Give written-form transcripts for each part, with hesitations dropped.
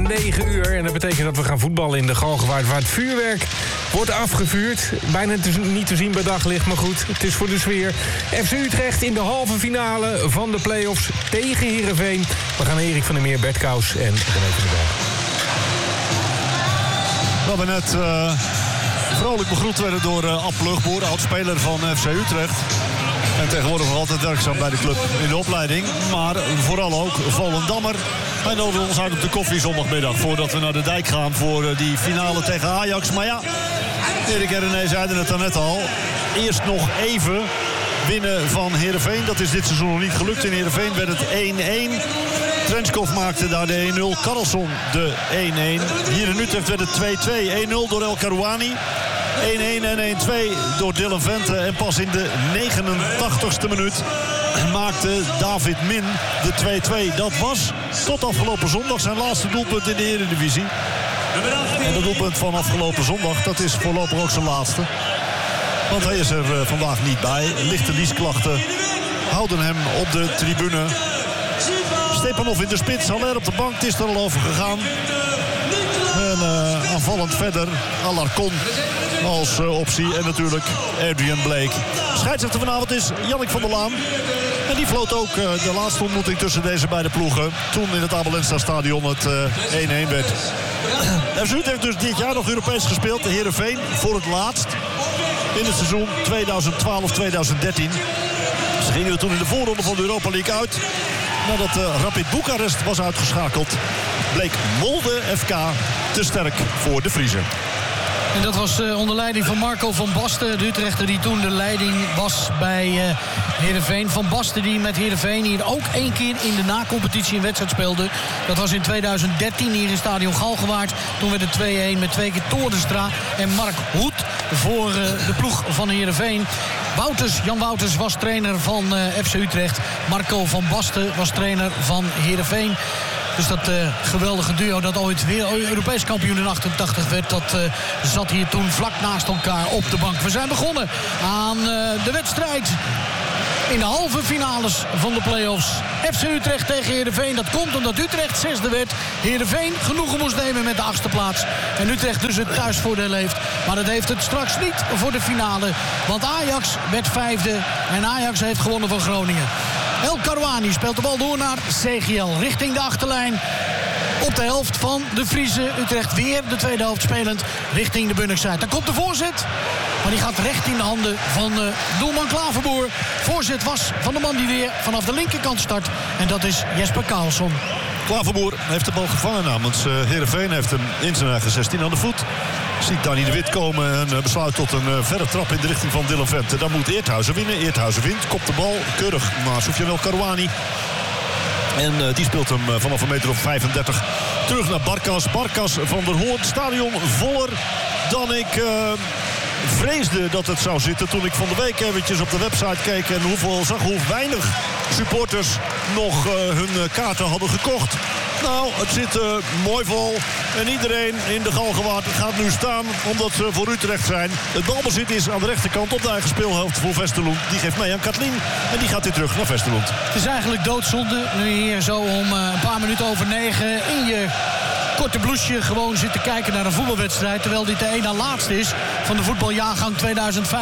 9 uur. En dat betekent dat we gaan voetballen in de Galgenwaard, waar het vuurwerk wordt afgevuurd. Bijna niet te zien bij daglicht, maar goed, het is voor de sfeer. FC Utrecht in de halve finale van de play-offs tegen Heerenveen. We gaan naar Erik van der Meer, Bert Kous en René van der Berg. We hebben net vrolijk begroet werden door Ab Plugboer, oud-speler van FC Utrecht. En tegenwoordig nog altijd werkzaam bij de club in de opleiding. Maar vooral ook Volendammer. Hij nodigde ons uit op de koffie zondagmiddag voordat we naar de dijk gaan voor die finale tegen Ajax. Maar ja, Erik en René zeiden het daarnet al. Eerst nog even winnen van Heerenveen. Dat is dit seizoen nog niet gelukt. In Heerenveen werd het 1-1. Trenchkov maakte daar de 1-0. Karlsson de 1-1. Hier in Utrecht werd het 2-2. 1-0 door El Karouani. 1-1 en 1-2 door Dylan Vente. En pas in de 89ste minuut maakte David Min de 2-2. Dat was tot afgelopen zondag zijn laatste doelpunt in de Eredivisie. En dat doelpunt van afgelopen zondag, dat is voorlopig ook zijn laatste. Want hij is er vandaag niet bij. Lichte liesklachten houden hem op de tribune. Stepanov in de spits, Haller op de bank. Het is er al over gegaan. En aanvallend verder Alarcon als optie. En natuurlijk Adrian Blake. Scheidsrechter vanavond is Jannik van der Laan. En die floot ook de laatste ontmoeting tussen deze beide ploegen. Toen in het Abel Enstra stadion het 1-1 werd. FC Utrecht heeft dus dit jaar nog Europees gespeeld. De Heerenveen voor het laatst in het seizoen 2012-2013. Ze gingen er toen in de voorronde van de Europa League uit. Nadat Rapid Boekarest was uitgeschakeld, bleek Molde FK te sterk voor de Friezen. En dat was onder leiding van Marco van Basten, de Utrechter die toen de leiding was bij Heerenveen. Van Basten die met Heerenveen hier ook 1 keer in de na-competitie een wedstrijd speelde. Dat was in 2013 hier in Stadion Galgenwaard. Toen werd het 2-1 met 2 keer Toornstra en Mark Hoed voor de ploeg van Heerenveen. Jan Wouters was trainer van FC Utrecht. Marco van Basten was trainer van Heerenveen. Dus dat geweldige duo dat ooit weer Europees kampioen in 88 werd, dat zat hier toen vlak naast elkaar op de bank. We zijn begonnen aan de wedstrijd in de halve finales van de play-offs. FC Utrecht tegen Heerenveen. Dat komt omdat Utrecht 6e werd. Heerenveen genoegen moest nemen met de 8e plaats. En Utrecht dus het thuisvoordeel heeft. Maar dat heeft het straks niet voor de finale. Want Ajax werd 5e. En Ajax heeft gewonnen van Groningen. El Karouani speelt de bal door naar CGL richting de achterlijn. Op de helft van de Friese. Utrecht weer de tweede helft spelend richting de Bunningside. Daar komt de voorzet. Maar die gaat recht in de handen van doelman Klaverboer. Voorzet was van de man die weer vanaf de linkerkant start. En dat is Jesper Karlsson. Klaverboer heeft de bal gevangen namens Heerenveen. Heeft hem in zijn eigen 16 aan de voet. Ziet Danny de Wit komen en besluit tot een verre trap in de richting van Dylan Vente. Dan moet Eerthuizen winnen. Eerthuizen wint, kopt de bal keurig naar Soufiane El Karouani. En die speelt hem vanaf een meter of 35 terug naar Barkas. Barkas van der Hoorn. Stadion voller dan ik vreesde dat het zou zitten. Toen ik van de week eventjes op de website keek en zag hoe weinig supporters nog hun kaarten hadden gekocht. Nou, het zit mooi vol. En iedereen in de Galgenwaard gaat nu staan omdat ze voor Utrecht zijn. Het balbezit is aan de rechterkant op de eigen speelhelft voor Vesterloend. Die geeft mee aan Katlin en die gaat weer terug naar Vesterloend. Het is eigenlijk doodzonde. Nu hier zo om een paar minuten over 9 in je korte blouseje gewoon zit te kijken naar een voetbalwedstrijd. Terwijl dit de één na laatste is van de voetbaljaargang 2025-26.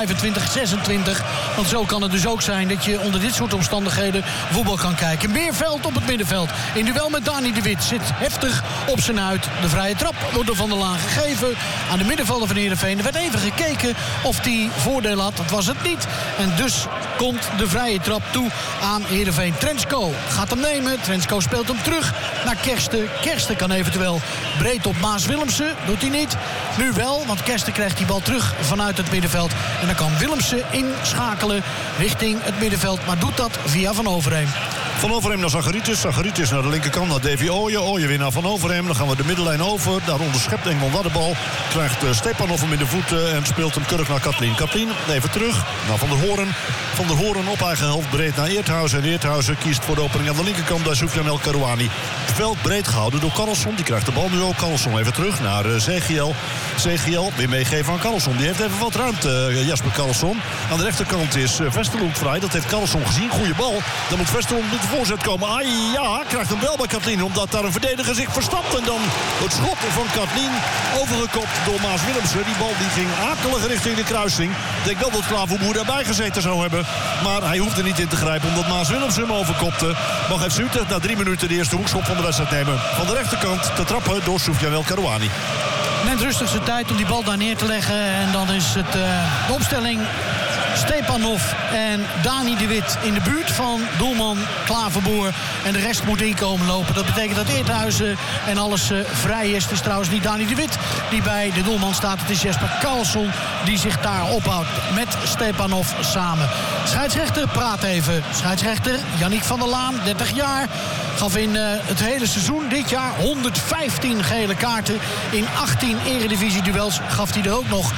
Want zo kan het dus ook zijn dat je onder dit soort omstandigheden voetbal kan kijken. Meerveld op het middenveld. In duel met Dani de Wit zit heftig op zijn huid. De vrije trap wordt door Van der Laan gegeven aan de middenvelder van Heerenveen. Er werd even gekeken of die voordeel had. Dat was het niet. En dus komt de vrije trap toe aan Heerenveen. Trenchko gaat hem nemen. Trenchko speelt hem terug naar Kersten. Kersten kan eventueel breed op Maas Willemsen. Doet hij niet. Nu wel, want Kersten krijgt die bal terug vanuit het middenveld. En dan kan Willemsen inschakelen richting het middenveld. Maar doet dat via Van Overheem. Van Overheem naar Zacharitis. Zacharitis naar de linkerkant naar Davy Ooyen. Ooyen weer naar Van Overheem. Dan gaan we de middenlijn over. Daar onderschept Engman de bal. Krijgt Stepanov hem in de voeten en speelt hem keurig naar Katlin. Katlin even terug naar Van der Hoorn. Van der Hoorn op eigen helft breed naar Eerthuizen. En Eerthuizen kiest voor de opening aan de linkerkant bij Soufiane El Karouani. veld. Breed gehouden door Karlsson. Die krijgt de bal nu ook. Karlsson even terug naar Zegiel. Zegiel weer meegeven aan Karlsson. Die heeft even wat ruimte, Jasper Karlsson. Aan de rechterkant is Westerlund vrij. Dat heeft Karlsson gezien. Goeie bal. Dan moet Westerlund met de voorzet komen. Ja, krijgt hem wel bij Katlin. Omdat daar een verdediger zich verstapt. En dan het schot van Katlin overgekopt door Maas Willemsen. Die bal die ging akelig richting de kruising. Ik denk wel dat Klaverboer daarbij gezeten zou hebben. Maar hij hoefde niet in te grijpen omdat Maas Willemsen hem overkopte. Mag FC Utrecht na 3 minuten de eerste hoekschop van de wedstrijd nemen. Van de rechterkant te trappen door Soufiane El Karouani. Net rustig zijn tijd om die bal daar neer te leggen. En dan is het de opstelling Stepanov en Dani de Wit in de buurt van doelman Klaverboer. En de rest moet inkomen lopen. Dat betekent dat Eerthuizen en alles vrij is. Het is trouwens niet Dani de Wit die bij de doelman staat. Het is Jesper Karlsson die zich daar ophoudt met Stepanov samen. Scheidsrechter praat even. Scheidsrechter Yannick van der Laan, 30 jaar. Gaf in het hele seizoen dit jaar 115 gele kaarten. In 18 eredivisie-duels gaf hij er ook nog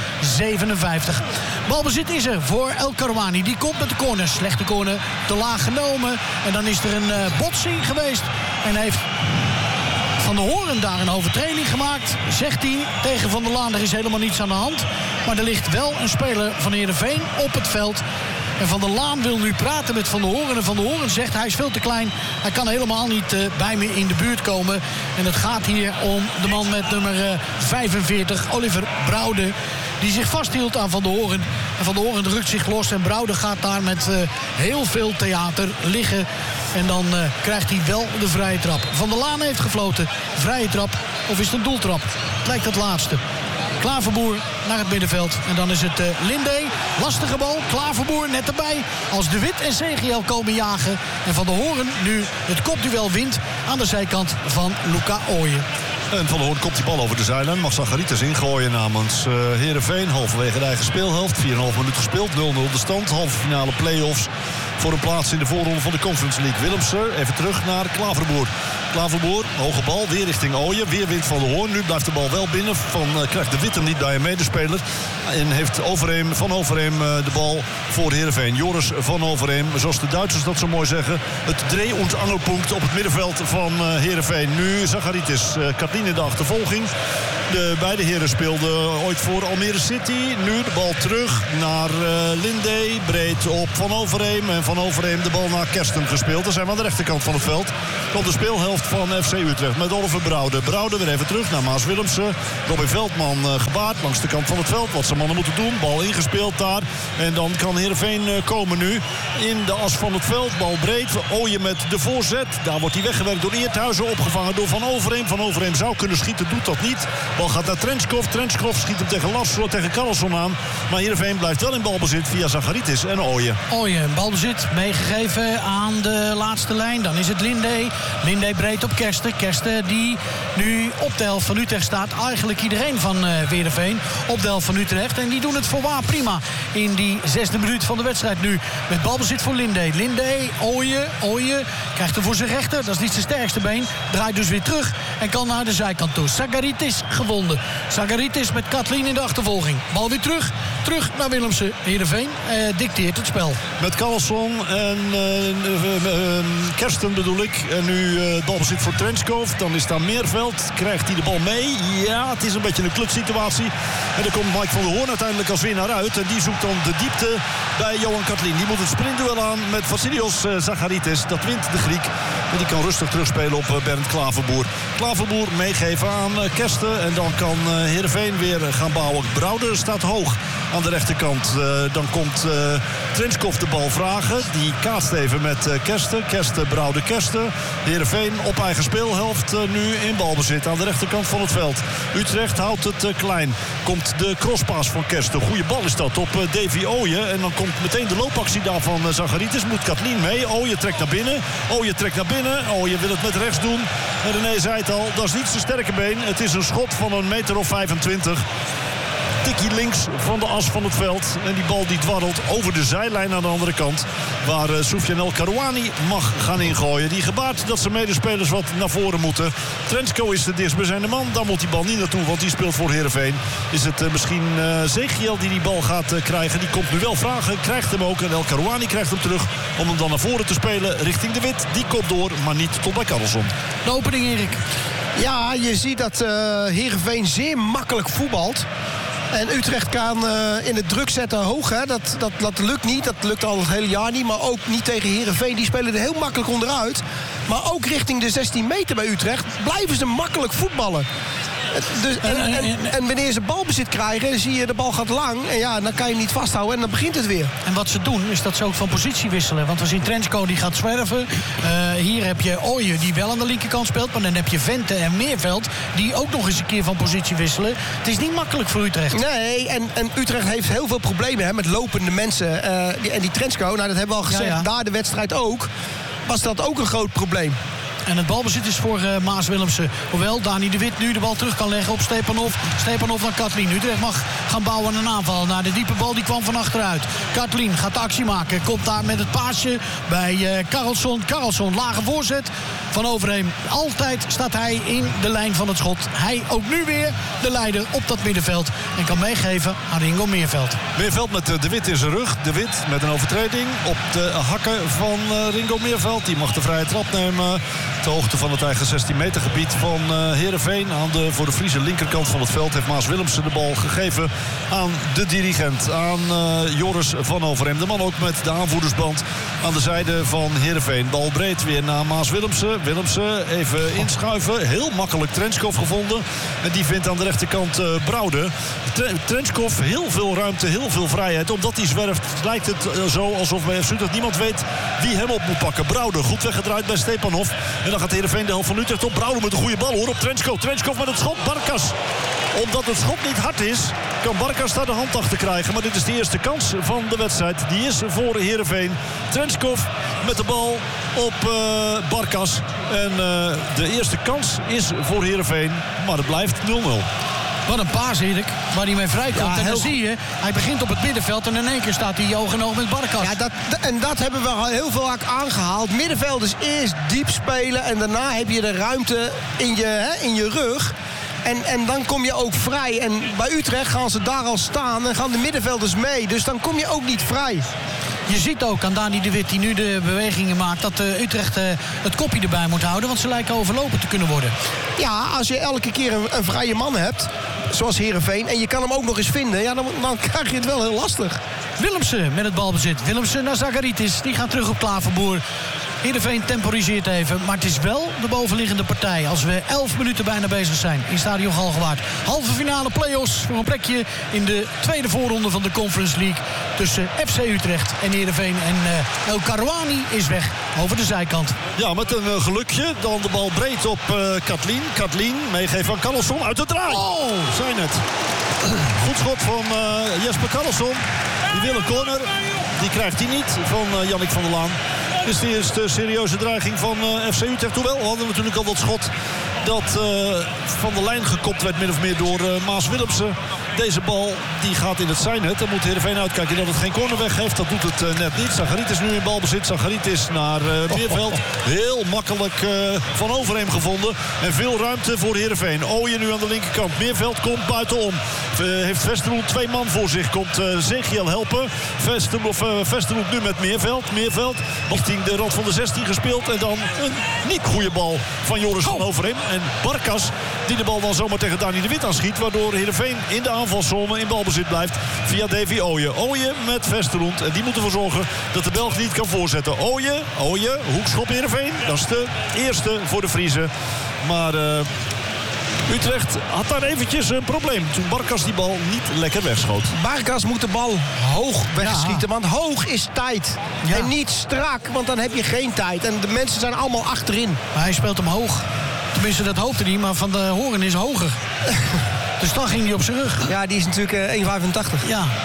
57. Balbezit is er voor El Karouani. Die komt met de corner. Slechte corner, te laag genomen. En dan is er een botsing geweest. En heeft Van der Hoorn daar een overtreding gemaakt. Zegt hij tegen Van der Laan, er is helemaal niets aan de hand. Maar er ligt wel een speler van Heerenveen op het veld. En Van der Laan wil nu praten met Van der Hoorn. En Van der Hoorn zegt hij is veel te klein. Hij kan helemaal niet bij me in de buurt komen. En het gaat hier om de man met nummer 45, Oliver Brouwde. Die zich vasthield aan Van der Hoorn. En Van der Hoorn drukt zich los. En Brouwde gaat daar met heel veel theater liggen. En dan krijgt hij wel de vrije trap. Van der Laan heeft gefloten. Vrije trap. Of is het een doeltrap? Het lijkt het laatste. Klaverboer naar het middenveld. En dan is het Lindé. Lastige bal. Klaverboer net erbij. Als De Wit en Zegiel komen jagen. En Van der Hoorn nu het kopduel wint aan de zijkant van Luca Ooyen. En Van der Hoorn komt die bal over de zijlijn. Mag Zacharitis ingooien namens Heerenveen. Halverwege de eigen speelhelft. 4,5 minuten gespeeld. 0-0 de stand. Halve finale play-offs voor een plaats in de voorronde van de Conference League. Willemsen even terug naar Klaverboer. Klaverboer, hoge bal, weer richting Ooyen. Weer wint Van der Hoorn. Nu blijft de bal wel binnen. Krijgt De Wit hem niet bij een medespeler. En heeft Van Overheem de bal voor Heerenveen. Joris van Overheem, zoals de Duitsers dat zo mooi zeggen. Het Dreh- und Angelpunt op het middenveld van Heerenveen. Nu Zacharitis, Katlin in de achtervolging. De beide heren speelden ooit voor Almere City. Nu de bal terug naar Lindé. Breed op Van Overheem. En Van Overheem de bal naar Kersten gespeeld. Dan zijn we aan de rechterkant van het veld. Komt de speelhelft van FC Utrecht met Oliver Brouwde. Brouwde weer even terug naar Maas Willemsen. Robin Veldman gebaard langs de kant van het veld. Wat zijn mannen moeten doen. Bal ingespeeld daar. En dan kan Heerenveen komen nu in de as van het veld. Bal breed. Ooyen met de voorzet. Daar wordt hij weggewerkt door Eerthuizen. Opgevangen door Van Overheem. Van Overheem zou kunnen schieten. Doet dat niet. Bal gaat naar Trenskov. Trenskov schiet hem tegen Laslo, tegen Karlsson aan. Maar Heerenveen blijft wel in balbezit via Zacharitis en Ooyen. Ooyen, balbezit meegegeven aan de laatste lijn. Dan is het Lindé. Lindé breed op Kersten. Kersten die nu op de helft van Utrecht staat. Eigenlijk iedereen van Heerenveen op de helft van Utrecht. En die doen het voorwaar prima in die 6e minuut van de wedstrijd nu. Met balbezit voor Lindé. Lindé, Ooyen. Ooyen krijgt er voor zijn rechter. Dat is niet zijn sterkste been. Draait dus weer terug en kan naar de zijkant toe. Zacharitis gewonnen. Zacharitis met Katlin in de achtervolging. Bal weer terug. Terug naar Willemsen. Heerenveen dicteert het spel. Met Karlsson en Kersten bedoel ik. En nu balbezit voor Trenskov. Dan is daar Meerveld. Krijgt hij de bal mee? Ja, het is een beetje een klutsituatie. En dan komt Mike van der Hoorn uiteindelijk als winnaar uit. En die zoekt dan de diepte bij Johan Katlin. Die moet het sprintduel aan met Vassilios Zacharitis. Dat wint de Griek. En die kan rustig terugspelen op Bernd Klaverboer. Klaverboer meegeven aan Kersten. En dan kan Heerenveen weer gaan bouwen. Brouwde staat hoog aan de rechterkant. Dan komt Trenskov de bal vragen. Die kaatst even met Kersten. Kersten, Brouwde, Kersten. Heerenveen op eigen speelhelft nu in balbezit aan de rechterkant van het veld. Utrecht houdt het klein. Komt de crosspaas van Kersten. Goeie bal is dat op Davy Ooyen. En dan komt meteen de loopactie daar van Zacharitis. Moet Katlin mee. Ooyen trekt naar binnen. Ooyen trekt naar binnen. Ooyen wil het met rechts doen. En René zei het al, dat is niet zijn sterke been. Het is een schot van 1,25 meter. tikkie links van de as van het veld. En die bal die dwarrelt over de zijlijn aan de andere kant. Waar Soufiane El Karouani mag gaan ingooien. Die gebaart dat zijn medespelers wat naar voren moeten. Trenčko is de dichtstbijzijnde man. Daar moet die bal niet naartoe, want die speelt voor Heerenveen. Is het misschien Zegiel die bal gaat krijgen. Die komt nu wel vragen, krijgt hem ook. En El Karouani krijgt hem terug om hem dan naar voren te spelen richting de Wit. Die komt door, maar niet tot bij Karlsson. De opening, Erik. Ja, je ziet dat Heerenveen zeer makkelijk voetbalt. En Utrecht kan in het druk zetten hoog. Hè. Dat lukt niet. Dat lukt al het hele jaar niet. Maar ook niet tegen Heerenveen. Die spelen er heel makkelijk onderuit. Maar ook richting de 16 meter bij Utrecht blijven ze makkelijk voetballen. Dus, en wanneer ze balbezit krijgen, zie je de bal gaat lang. En ja, dan kan je hem niet vasthouden en dan begint het weer. En wat ze doen, is dat ze ook van positie wisselen. Want we zien Trenčko die gaat zwerven. Hier heb je Ooyen die wel aan de linkerkant speelt. Maar dan heb je Vente en Meerveld die ook nog eens een keer van positie wisselen. Het is niet makkelijk voor Utrecht. Nee, en Utrecht heeft heel veel problemen met lopende mensen. En die Trenčko, nou dat hebben we al gezegd, na de wedstrijd ook, was dat ook een groot probleem. En het balbezit is voor Maas Willemsen. Hoewel Dani de Wit nu de bal terug kan leggen op Stepanov. Stepanov naar Katlin. Utrecht mag gaan bouwen aan een aanval. Naar de diepe bal, die kwam van achteruit. Katlin gaat de actie maken. Komt daar met het paasje bij Karlsson. Karlsson, lage voorzet van Overheem. Altijd staat hij in de lijn van het schot. Hij ook nu weer de leider op dat middenveld. En kan meegeven aan Ringo Meerveld. Meerveld met de Wit in zijn rug. De Wit met een overtreding op de hakken van Ringo Meerveld. Die mag de vrije trap nemen. Ter hoogte van het eigen 16 meter gebied van Heerenveen. Voor de Friese linkerkant van het veld heeft Maas Willemsen de bal gegeven aan de dirigent. Aan Joris van Overheem. De man ook met de aanvoerdersband aan de zijde van Heerenveen. Bal breed weer naar Maas Willemsen. Willemsen even inschuiven. Heel makkelijk Trenčkov gevonden. En die vindt aan de rechterkant Broude. Trenčkov heel veel ruimte, heel veel vrijheid. Omdat hij zwerft lijkt het zo alsof bij FC Utrecht niemand weet wie hem op moet pakken. Broude goed weggedraaid bij Stepanov. En dan gaat Heerenveen de helft van Utrecht op. Broude met een goede bal hoor op Trenčkov. Trenčkov met het schot. Barkas. Omdat het schot niet hard is, kan Barkas daar de hand achter krijgen. Maar dit is de eerste kans van de wedstrijd. Die is voor Heerenveen. Trenčkov met de bal op Barkas. En de eerste kans is voor Heerenveen. Maar het blijft 0-0. Wat een paas, Erik, waar hij mee vrijkomt. Ja, en dan zie je, hij begint op het middenveld en in één keer staat hij oog in oog met Barkas. Ja, dat hebben we al heel veel aangehaald. Middenvelders eerst diep spelen en daarna heb je de ruimte in je rug. En dan kom je ook vrij. En bij Utrecht gaan ze daar al staan en gaan de middenvelders mee. Dus dan kom je ook niet vrij. Je ziet ook aan Dani de Wit die nu de bewegingen maakt dat Utrecht het kopje erbij moet houden. Want ze lijken overlopen te kunnen worden. Ja, als je elke keer een vrije man hebt, zoals Heerenveen, en je kan hem ook nog eens vinden, ja, dan krijg je het wel heel lastig. Willemsen met het balbezit. Willemsen naar Zagaritis. Die gaat terug op Klaverboer. Heerenveen temporiseert even, maar het is wel de bovenliggende partij. Als we 11 minuten bijna bezig zijn in Stadion Galgenwaard. Halve finale play-offs voor een plekje in de tweede voorronde van de Conference League. Tussen FC Utrecht en Heerenveen. En El Karouani is weg over de zijkant. Ja, met een gelukje. Dan de bal breed op Katlin. Katlin meegeven aan Karlsson uit de draai. Oh, zijn het. Goed schot van Jesper Karlsson. Die wil een corner. Die krijgt hij niet van Jannik van der Laan. Is de eerste serieuze dreiging van FC Utrecht. Hoewel, we hadden natuurlijk al dat schot dat van de lijn gekopt werd min of meer door Maas Willemsen. Deze bal die gaat in het zijnet. Dan moet Heerenveen uitkijken dat het geen corner weggeeft. Dat doet het net niet. Zagaritis nu in balbezit. Zagaritis naar Meerveld. Heel makkelijk van Overheem gevonden. En veel ruimte voor Heerenveen. Ooyen nu aan de linkerkant. Meerveld komt buitenom. Heeft Vesterhoek 2 man voor zich. Komt Zegiel helpen. Vesterhoek nu met Meerveld. Meerveld richting de rand van de 16 gespeeld. En dan een niet goede bal van Joris van Overheem. En Barkas die de bal dan zomaar tegen Dani de Wit aanschiet. Waardoor Heerenveen in de aanvalszone in balbezit blijft via Davy Ooyen. Ooyen met Vesterhoek. En die moet ervoor zorgen dat de Belg niet kan voorzetten. Ooyen, hoekschop Heerenveen. Dat is de eerste voor de Friese. Maar Utrecht had daar eventjes een probleem toen Barkas die bal niet lekker wegschoot. Barkas moet de bal hoog wegschieten, want hoog is tijd. Ja. En niet strak, want dan heb je geen tijd. En de mensen zijn allemaal achterin. Maar hij speelt hem hoog. Tenminste, dat hoopte hij, maar Van de Hoorn is hoger. Dus dan ging hij op zijn rug. Ja, die is natuurlijk 1,85. Ja.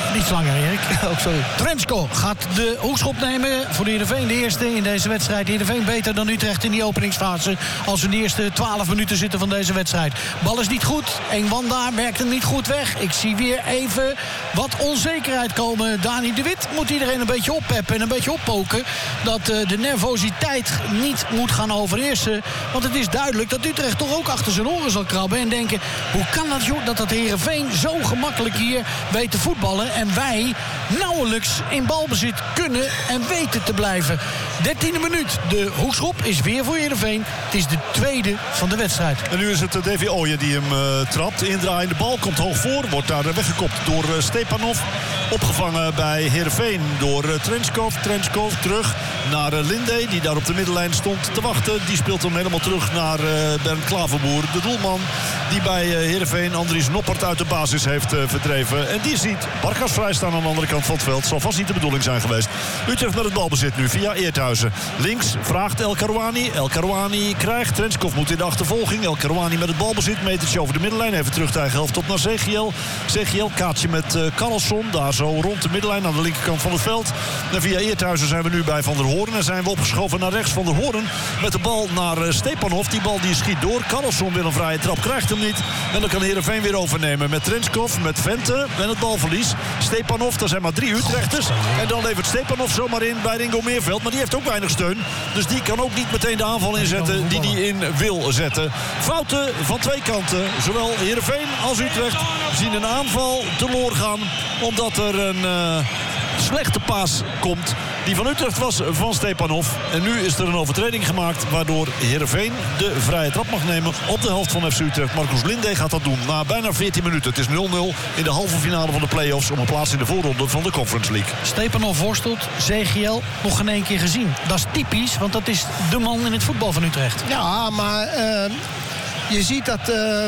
Iets langer, Erik. Oh, sorry. Trenčko gaat de hoekschop nemen voor de Heerenveen. De eerste in deze wedstrijd. Heerenveen beter dan Utrecht in die openingsfase. Als we in de eerste 12 minuten zitten van deze wedstrijd. Bal is niet goed. Wanda werkt hem niet goed weg. Ik zie weer even wat onzekerheid komen. Dani de Wit moet iedereen een beetje oppeppen en een beetje oppoken. Dat de nervositeit niet moet gaan overheersen. Want het is duidelijk dat Utrecht toch ook achter zijn oren zal krabben. En denken, hoe kan dat joh, dat Heerenveen zo gemakkelijk hier weet te voetballen. En wij nauwelijks in balbezit kunnen en weten te blijven. 13e minuut. De hoekschop is weer voor Heerenveen. Het is de tweede van de wedstrijd. En nu is het Davy Ooyen die hem trapt. Indraaiende bal komt hoog voor. Wordt daar weggekopt door Stepanov. Opgevangen bij Heerenveen door Trenčkov. Trenčkov terug naar Linde, die daar op de middenlijn stond te wachten. Die speelt hem helemaal terug naar Bernd Klaverboer. De doelman die bij Heerenveen Andries Noppert uit de basis heeft verdreven. En die ziet Barkas vrijstaan aan de andere kant van het veld. Zal vast niet de bedoeling zijn geweest. Utrecht met het balbezit nu via Eerthuizen. Links vraagt El Karouani. El Karouani krijgt. Trenčkov moet in de achtervolging. El Karouani met het balbezit. Metertje over de middenlijn. Even terug de eigen helft op naar Zegiel. Zegiel kaartje met Carlson. Daar zo rond de middenlijn aan de linkerkant van het veld. En via Eerthuizen zijn we nu bij Van der Hoorn. En zijn we opgeschoven naar rechts. Van der Hoorn met de bal naar Stepanov. Die bal die schiet door. Carlson wil een vrije trap. Krijgt hem niet. En dan kan Heerenveen weer overnemen met Trenčkov, met Vente en het balverlies. Stepanov, daar zijn maar 3 Utrechters. En dan levert Stepanov zomaar in bij Ringo Meerveld. Maar die heeft ook weinig steun. Dus die kan ook niet meteen de aanval inzetten die hij in wil zetten. Fouten van twee kanten. Zowel Heerenveen als Utrecht zien een aanval teloor gaan. Omdat er een slechte paas komt. Die van Utrecht was van Stepanov. En nu is er een overtreding gemaakt waardoor Heerenveen de vrije trap mag nemen op de helft van FC Utrecht. Marcus Linde gaat dat doen na bijna 14 minuten. Het is 0-0 in de halve finale van de play-offs om een plaats in de voorronde van de Conference League. Stepanov worstelt, Zegiel nog geen één keer gezien. Dat is typisch, want dat is de man in het voetbal van Utrecht. Ja, maar je ziet dat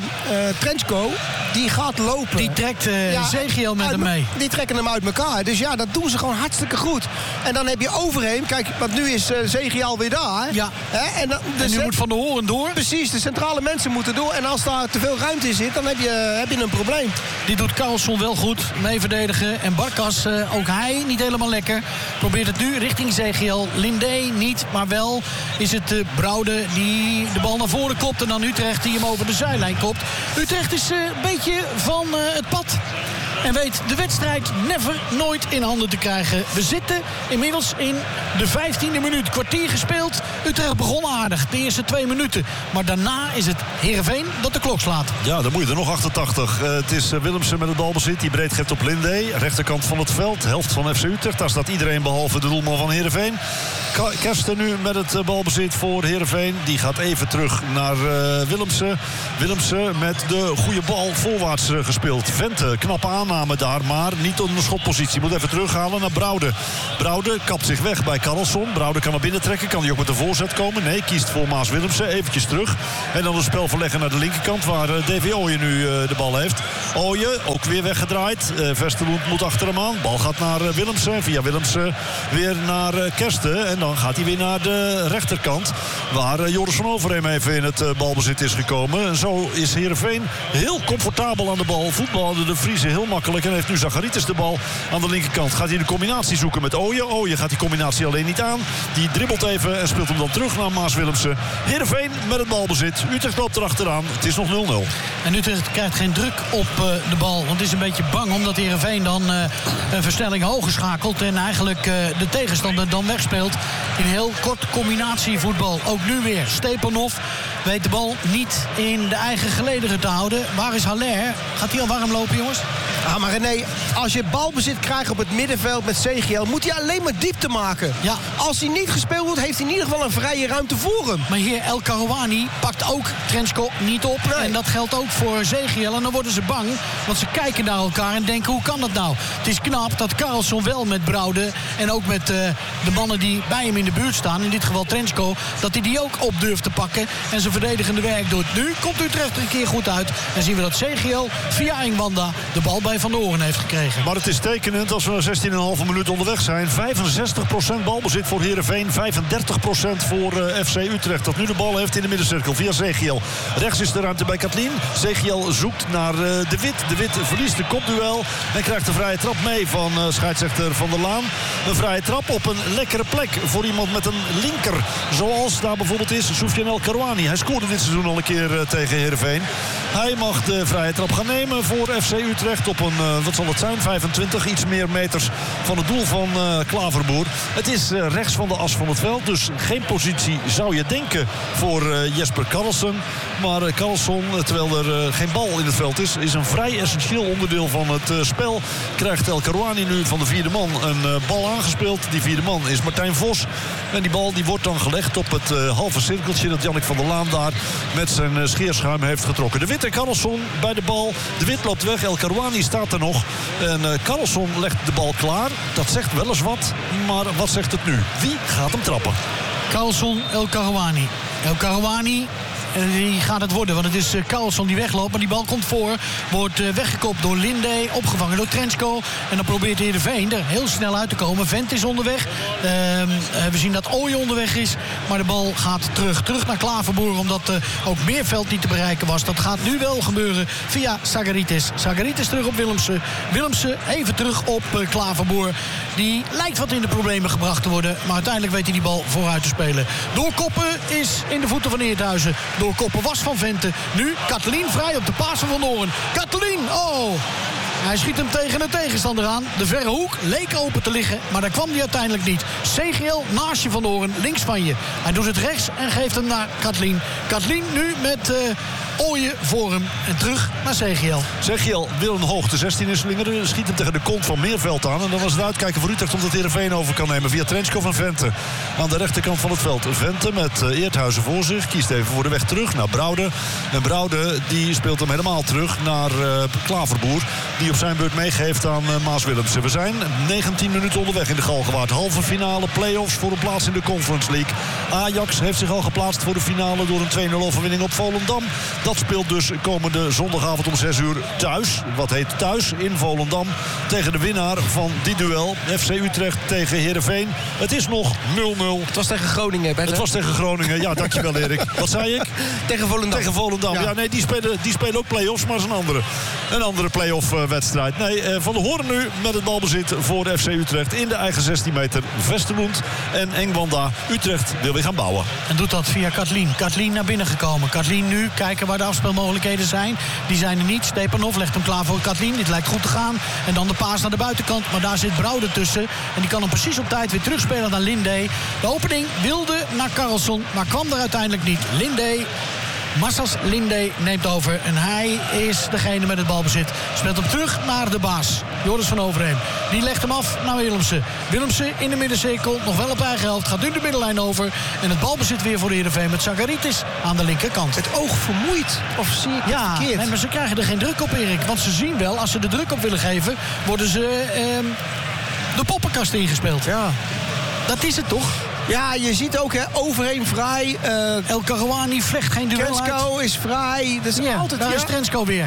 Trenčko, die gaat lopen. Die trekt Zegiel met hem mee. Die trekken hem uit elkaar. Dus ja, dat doen ze gewoon hartstikke goed. En dan heb je overheen. Kijk, want nu is Zegiel weer daar. Ja. Hè? En nu moet Van der Hoorn door. Precies, de centrale mensen moeten door. En als daar te veel ruimte in zit, dan heb je een probleem. Die doet Carlson wel goed mee verdedigen. En Barkas, ook hij niet helemaal lekker. Probeert het nu richting Zegiel. Linde niet, maar wel is het Broude die de bal naar voren kopt. En dan Utrecht die hem over de zijlijn kopt. Utrecht is een beetje van het pad. En weet de wedstrijd nooit in handen te krijgen. We zitten inmiddels in de 15e minuut. Kwartier gespeeld. Utrecht begon aardig. De eerste 2 minuten. Maar daarna is het Heerenveen dat de klok slaat. Ja, dan moet je er nog 88. Het is Willemsen met het balbezit. Die breed geeft op Linde. Rechterkant van het veld. Helft van FC Utrecht. Daar staat iedereen behalve de doelman van Heerenveen. Kersten nu met het balbezit voor Heerenveen. Die gaat even terug naar Willemsen. Willemsen met de goede bal voorwaarts gespeeld. Vente, knappe aanname daar, maar niet onder de schotpositie. Moet even terughalen naar Broude. Broude kapt zich weg bij Carlson. Broude kan naar binnen trekken. Kan hij ook met de voorzet komen? Nee, kiest voor Maas Willemsen. Eventjes terug. En dan het spel verleggen naar de linkerkant, waar Davy Ooyen nu de bal heeft. Ooyen, ook weer weggedraaid. Vesterloend moet achter hem aan. Bal gaat naar Willemsen. Via Willemsen weer naar Kersten. En dan gaat hij weer naar de rechterkant, waar Joris van Overheem even in het balbezit is gekomen. En zo is Heerenveen heel comfortabel aan de bal. Voetbalde de Friese heel makkelijk. En heeft nu Zacharitis de bal aan de linkerkant. Gaat hij de combinatie zoeken met Ooyen. Ooyen gaat die combinatie alleen niet aan. Die dribbelt even en speelt hem dan terug naar Maas Willemsen. Heerenveen met het balbezit. Utrecht loopt erachteraan. Het is nog 0-0. En Utrecht krijgt geen druk op de bal. Want het is een beetje bang omdat Heerenveen dan een versnelling hoger schakelt. En eigenlijk de tegenstander dan wegspeelt. In heel kort combinatievoetbal. Ook nu weer. Stepanov weet de bal niet in de eigen gelederen te houden. Waar is Haller? Gaat hij al warm lopen, jongens? Ah, maar René, als je balbezit krijgt op het middenveld met Zegiel, moet hij alleen maar diepte maken. Ja. Als hij niet gespeeld wordt, heeft hij in ieder geval een vrije ruimte voor hem. Maar hier El Karouani pakt ook Trenčko niet op. Nee. En dat geldt ook voor Zegiel. En dan worden ze bang, want ze kijken naar elkaar en denken, hoe kan dat nou? Het is knap dat Carlson wel met Broude en ook met de mannen die bij hem in de buurt staan, in dit geval Trenčko, dat hij die ook op durft te pakken en zijn verdedigende werk doet. Nu komt Utrecht er een keer goed uit en zien we dat Zegiel via Wanda de bal bij bij Van Oren heeft gekregen. Maar het is tekenend als we 16,5 minuut onderweg zijn. 65% balbezit voor Heerenveen. 35% voor FC Utrecht. Dat nu de bal heeft in de middencirkel via Zegiel. Rechts is de ruimte bij Katlien. Zegiel zoekt naar De Wit. De Wit verliest de kopduel. En krijgt de vrije trap mee van scheidsrechter Van der Laan. Een vrije trap op een lekkere plek voor iemand met een linker. Zoals daar bijvoorbeeld is Soufiane El Karouani. Hij scoorde dit seizoen al een keer tegen Heerenveen. Hij mag de vrije trap gaan nemen voor FC Utrecht op een, wat zal het zijn, 25, iets meer meters van het doel van Klaverboer. Het is rechts van de as van het veld, dus geen positie zou je denken voor Jesper Karlsson. Maar Karlsson, terwijl er geen bal in het veld is een vrij essentieel onderdeel van het spel. Krijgt El Karouani nu van de vierde man een bal aangespeeld. Die vierde man is Martijn Vos. En die bal die wordt dan gelegd op het halve cirkeltje dat Jannik van der Laan daar met zijn scheerschuim heeft getrokken. De Wit en Karlsson bij de bal. De Wit loopt weg, El Karouani staat er nog. En Karlsson legt de bal klaar. Dat zegt wel eens wat, maar wat zegt het nu? Wie gaat hem trappen? Karlsson, El Karouani. El Karouani, die gaat het worden, want het is Karlsson die wegloopt. Maar die bal komt voor, wordt weggekopt door Linde, opgevangen door Trenchko. En dan probeert Heerenveen er heel snel uit te komen. Vent is onderweg. We zien dat Ooyen onderweg is. Maar de bal gaat terug naar Klaverboer, omdat ook Meerveld niet te bereiken was. Dat gaat nu wel gebeuren via Sagaritis. Sagaritis terug op Willemsen. Willemsen even terug op Klaverboer. Die lijkt wat in de problemen gebracht te worden. Maar uiteindelijk weet hij die bal vooruit te spelen. Doorkoppen is in de voeten van Eerthuizen. Doorkoppen was van Vente. Nu Katlien vrij op de paas van Van Oren. Katlien, oh! Hij schiet hem tegen de tegenstander aan. De verre hoek leek open te liggen, maar daar kwam hij uiteindelijk niet. CGL naast je Van Oren, links van je. Hij doet het rechts en geeft hem naar Katlien. Katlien nu met Ooyen voor hem en terug naar CGL. CGL wil een hoogte 16 slingeren. Schiet hem tegen de kont van Meerveld aan. En dan was het uitkijken voor Utrecht omdat Heerenveen over kan nemen via Trenchko van Vente. Aan de rechterkant van het veld. Vente met Eerthuizen voor zich. Kiest even voor de weg terug naar Brouwde. En Brouwde die speelt hem helemaal terug naar Klaverboer. Die op zijn beurt meegeeft aan Maas Willemsen. We zijn 19 minuten onderweg in de Galgenwaard. Halve finale play-offs voor een plaats in de Conference League. Ajax heeft zich al geplaatst voor de finale door een 2-0 overwinning op Volendam. Dat speelt dus komende zondagavond om 6 uur thuis. Wat heet thuis in Volendam. Tegen de winnaar van dit duel. FC Utrecht tegen Heerenveen. Het is nog 0-0. Het was tegen Groningen, Bert. Het was tegen Groningen. Ja, dankjewel Erik. Wat zei ik? Tegen Volendam. Tegen Volendam. Ja, nee, die spelen ook play-offs, maar is een andere play-off wedstrijd. Nee, Van der Hoorn nu met het balbezit voor FC Utrecht in de eigen 16 meter. Vesterloend en Engwanda. Utrecht wil weer gaan bouwen. En doet dat via Katlien. Katlien naar binnen gekomen. Katlien nu kijken waar de afspeelmogelijkheden zijn. Die zijn er niet. Stepanov legt hem klaar voor Katlien. Dit lijkt goed te gaan. En dan de paas naar de buitenkant. Maar daar zit Brouwde tussen. En die kan hem precies op tijd weer terugspelen naar Linde. De opening wilde naar Karlsson, maar kwam er uiteindelijk niet. Linde. Massas Linde neemt over en hij is degene met het balbezit. Speelt hem terug naar de baas, Joris van Overheem. Die legt hem af naar Willemsen. Willemsen in de middencirkel, nog wel op eigen helft. Gaat nu de middenlijn over. En het balbezit weer voor de Heerenveen met Sagaritis aan de linkerkant. Het oog vermoeid, of zie ik het verkeerd? Nee, maar ze krijgen er geen druk op, Erik. Want ze zien wel, als ze de druk op willen geven, worden ze de poppenkast ingespeeld. Ja. Dat is het toch? Ja, je ziet ook, hè, Overheem vrij. El Karouani vlecht geen duel uit. Trenchko is vrij. Dus altijd, daar is Trenchko weer.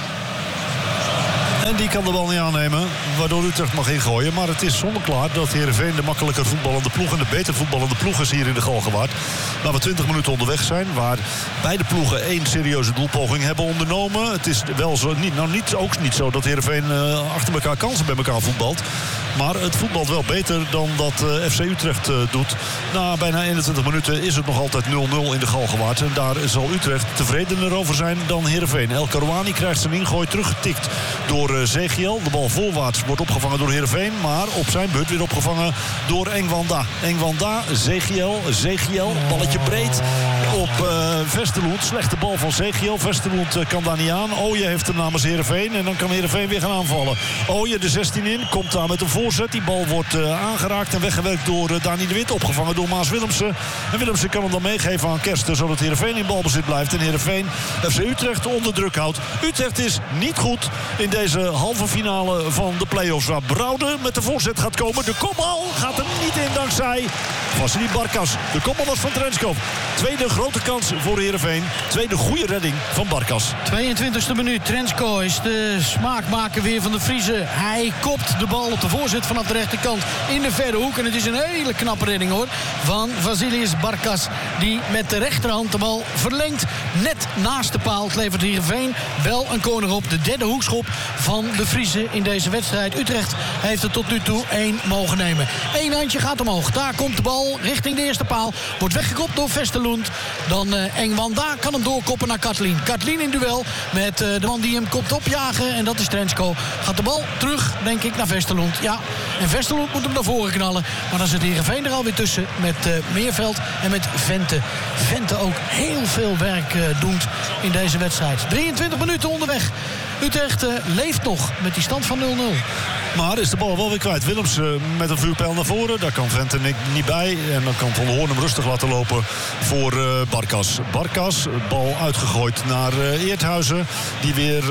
En die kan de bal niet aannemen, waardoor Utrecht mag ingooien. Maar het is zonneklaar dat Heerenveen de makkelijker voetballende ploeg en de beter voetballende ploeg is hier in de Galgenwaard. Waar we 20 minuten onderweg zijn, waar beide ploegen 1 serieuze doelpoging hebben ondernomen. Het is wel zo, ook niet zo dat Heerenveen achter elkaar kansen bij elkaar voetbalt. Maar het voetbalt wel beter dan dat FC Utrecht doet. Na bijna 21 minuten is het nog altijd 0-0 in de Galgenwaard. En daar zal Utrecht tevredener over zijn dan Heerenveen. El Karouani krijgt zijn ingooi teruggetikt door Zegiel. De bal voorwaarts wordt opgevangen door Heerenveen. Maar op zijn beurt weer opgevangen door Engwanda. Engwanda, Zegiel, balletje breed op Vesterloend. Slechte bal van Zegiel. Vesterloend kan daar niet aan. Ooyen heeft hem namens Heerenveen. En dan kan Heerenveen weer gaan aanvallen. Ooyen de 16 in, komt daar met een voorzet. Die bal wordt aangeraakt en weggewerkt door Dani de Wit. Opgevangen door Maas Willemsen. En Willemsen kan hem dan meegeven aan Kersten, zodat Heerenveen in balbezit blijft. En Heerenveen FC Utrecht onder druk houdt. Utrecht is niet goed in deze halve finale van de play-offs. Waar Brouwde met de voorzet gaat komen. De kopbal gaat er niet in dankzij Vassili Barkas. De kopbal was van Trenskov. Tweede grote kans voor Heerenveen. Tweede goede redding van Barkas. 22e minuut. Trensko is de smaakmaker weer van de Vriezen. Hij kopt de bal op de voorzet vanaf de rechterkant in de verre hoek. En het is een hele knappe redding hoor. Van Vasilis Barkas. Die met de rechterhand de bal verlengt. Net naast de paal. Het levert Heerenveen wel een corner op. De derde hoekschop van de Vriezen in deze wedstrijd. Utrecht heeft er tot nu toe 1 mogen nemen. 1 handje gaat omhoog. Daar komt de bal richting de eerste paal. Wordt weggekopt door Vesterlund. Dan Engwanda kan hem doorkoppen naar Katlin. Katlin in duel met de man die hem komt opjagen. En dat is Trensko. Gaat de bal terug, denk ik, naar Vesterlund. Ja, en Vesterlund moet hem naar voren knallen. Maar dan zit Heerenveen er alweer tussen met Meerveld en met Vente. Vente ook heel veel werk doet in deze wedstrijd. 23 minuten onderweg. Utrecht leeft nog met die stand van 0-0. Maar is de bal wel weer kwijt. Willems met een vuurpijl naar voren. Daar kan Vente niet bij. En dan kan Van der Hoorn hem rustig laten lopen voor Barkas. Barkas, bal uitgegooid naar Eerthuizen. Die weer,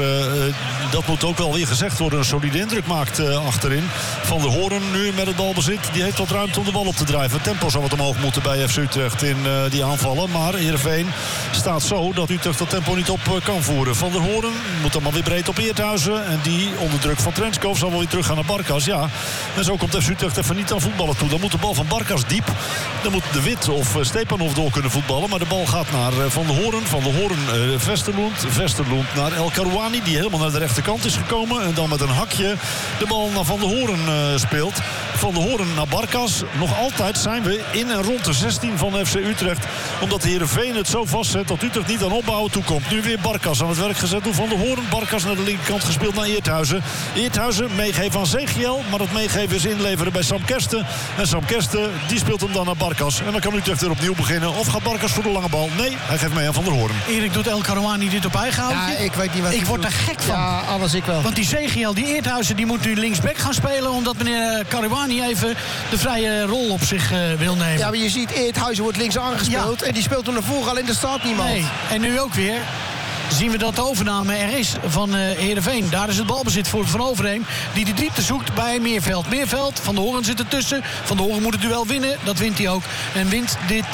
dat moet ook wel weer gezegd worden, een solide indruk maakt achterin. Van der Hoorn nu met het balbezit. Die heeft wat ruimte om de bal op te drijven. Het tempo zou wat omhoog moeten bij FC Utrecht in die aanvallen. Maar Heerenveen staat zo dat Utrecht dat tempo niet op kan voeren. Van der Hoorn moet dan maar weer breed op Eerthuizen. En die onder druk van Trenskov zal wel weer terug gaan naar Barkas. Ja, en zo komt FC Utrecht even niet aan voetballen toe. Dan moet de bal van Barkas diep. Dan moet de Wit of Stepanov door kunnen voetballen. Maar de bal gaat naar Van der Hoorn. Van der Hoorn Vesterlund. Vesterlund naar El Karouani. Die helemaal naar de rechterkant is gekomen. En dan met een hakje de bal naar Van der Hoorn speelt. Van der Hoorn naar Barkas. Nog altijd zijn we in en rond de 16 van FC Utrecht. Omdat Heerenveen het zo vastzet dat Utrecht niet aan opbouwen toekomt. Nu weer Barkas aan het werk gezet door Van der Hoorn. Barkas naar de linkerkant gespeeld naar Eerthuizen. Eerthuizen meegeven aan Zegiel. Maar dat meegeven is inleveren bij Sam Kersten. En Sam Kersten die speelt hem dan naar Barkas. En dan kan Utrecht weer opnieuw beginnen. Of gaat Barkas voor de lange bal? Nee, hij geeft mee aan Van der Hoorn. Erik, doet El Karouani dit op eigen houtje? Ja, ik weet niet wat ik word er gek van. Ja, alles ik wel. Want die Zegiel, die Eerthuizen, die moet nu linksback gaan spelen. Omdat meneer Karouani even de vrije rol op zich wil nemen. Ja, maar je ziet Eerthuizen wordt links aangespeeld. Ja. En die speelt er naar voren, alleen er staat niemand. Nee, en nu ook weer. Zien we dat de overname er is van Heerenveen. Daar is het balbezit voor Van Overheem. Die de diepte zoekt bij Meerveld. Meerveld, Van der Hoorn zit ertussen. Van der Hoorn moet het duel winnen. Dat wint hij ook. En wint dit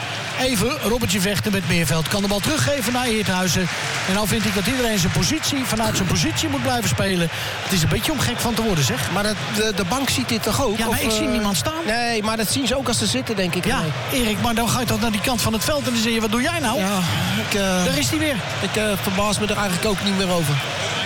even Robbertje vechten met Meerveld. Kan de bal teruggeven naar Eerthuizen. En nou vind ik dat iedereen zijn positie, vanuit zijn positie moet blijven spelen. Het is een beetje om gek van te worden, zeg. Maar de bank ziet dit toch ook? Ja, maar ik zie niemand staan. Nee, maar dat zien ze ook als ze zitten, denk ik. Ja, Erik, maar dan ga je toch naar die kant van het veld en dan zeg je, wat doe jij nou? Ja, daar is hij weer. Ik verbaas me er eigenlijk ook niet meer over.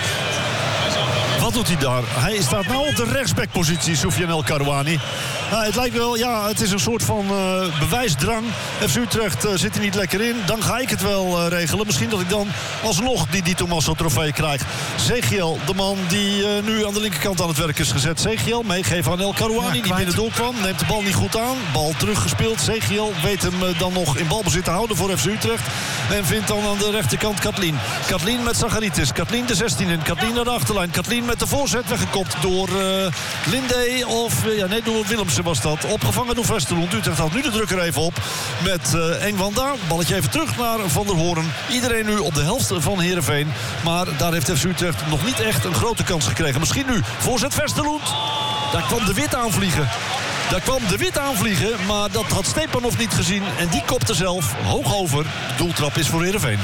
Wat doet hij daar? Hij staat nou op de rechtsbackpositie, Soufiane El Karouani. Het lijkt wel, ja, het is een soort van bewijsdrang. FC Utrecht zit er niet lekker in. Dan ga ik het wel regelen. Misschien dat ik dan alsnog die Tommaso trofee krijg. Zegiel, de man die nu aan de linkerkant aan het werk is gezet. Zegiel, meegeven aan El Karouani, die binnendoor kwam. Neemt de bal niet goed aan. Bal teruggespeeld. Zegiel weet hem dan nog in balbezit te houden voor FC Utrecht. En vindt dan aan de rechterkant Katlin. Katlin met Zacharitis. Katlin de 16 in. Katlin naar de achterlijn. Katlin met de voorzet weggekopt door Lindé. Door Willemsen was dat. Opgevangen door Vesterlund. Utrecht had nu de druk er even op met Engwanda. Balletje even terug naar Van der Hoorn. Iedereen nu op de helft van Heerenveen. Maar daar heeft FC Utrecht nog niet echt een grote kans gekregen. Misschien nu. Voorzet Vesterlund. Daar kwam de Wit aanvliegen. Maar dat had Stepanov niet gezien. En die kopte zelf hoog over. De doeltrap is voor Heerenveen.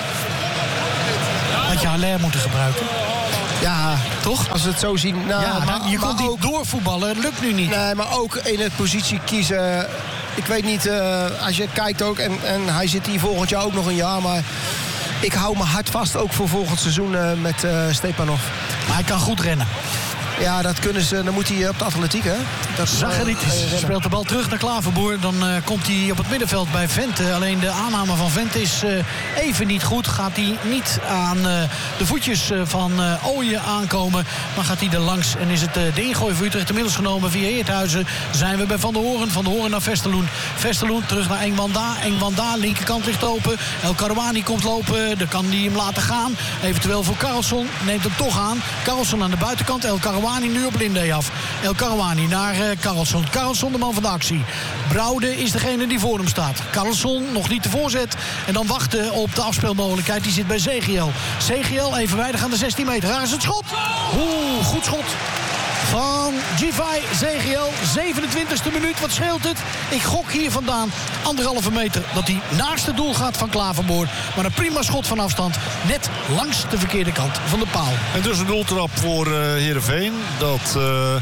Had je Haller moeten gebruiken? Ja, toch? Als we het zo zien. Nou, ja, maar je kon niet doorvoetballen. Het lukt nu niet. Nee, maar ook in het positie kiezen. Ik weet niet, als je kijkt ook. En hij zit hier volgend jaar ook nog een jaar. Maar ik hou me hard vast ook voor volgend seizoen met Stepanov. Maar hij kan goed rennen. Ja, dat kunnen ze. Dan moet hij op de atletiek, hè? Zacharitis speelt de bal terug naar Klaverboer. Dan komt hij op het middenveld bij Vente. Alleen de aanname van Vente is even niet goed. Gaat hij niet aan de voetjes van Ooyen aankomen. Maar gaat hij er langs. En is het de ingooi voor Utrecht inmiddels genomen via Eerthuizen. Zijn we bij Van der Hoorn. Van der Hoorn naar Vesterlund. Vesterlund terug naar Engwanda. Engwanda, linkerkant ligt open. El Karouani komt lopen. Dan kan hij hem laten gaan. Eventueel voor Karlsson. Neemt hem toch aan. Karlsson aan de buitenkant. El Karouani nu op Lindé af. El Karouani naar Karlsson. Karlsson de man van de actie. Brouwde is degene die voor hem staat. Karlsson nog niet de voorzet. En dan wachten op de afspeelmogelijkheid. Die zit bij Zegiel. Zegiel evenwijdig aan de 16 meter. Daar is het schot. Oeh, goed schot. van Givay Zegiel. 27e minuut, wat scheelt het? Ik gok hier vandaan 1,5 meter dat hij naast het doel gaat van Klaverboer. Maar een prima schot van afstand, net langs de verkeerde kant van de paal. En dus een doeltrap voor Heerenveen. Dat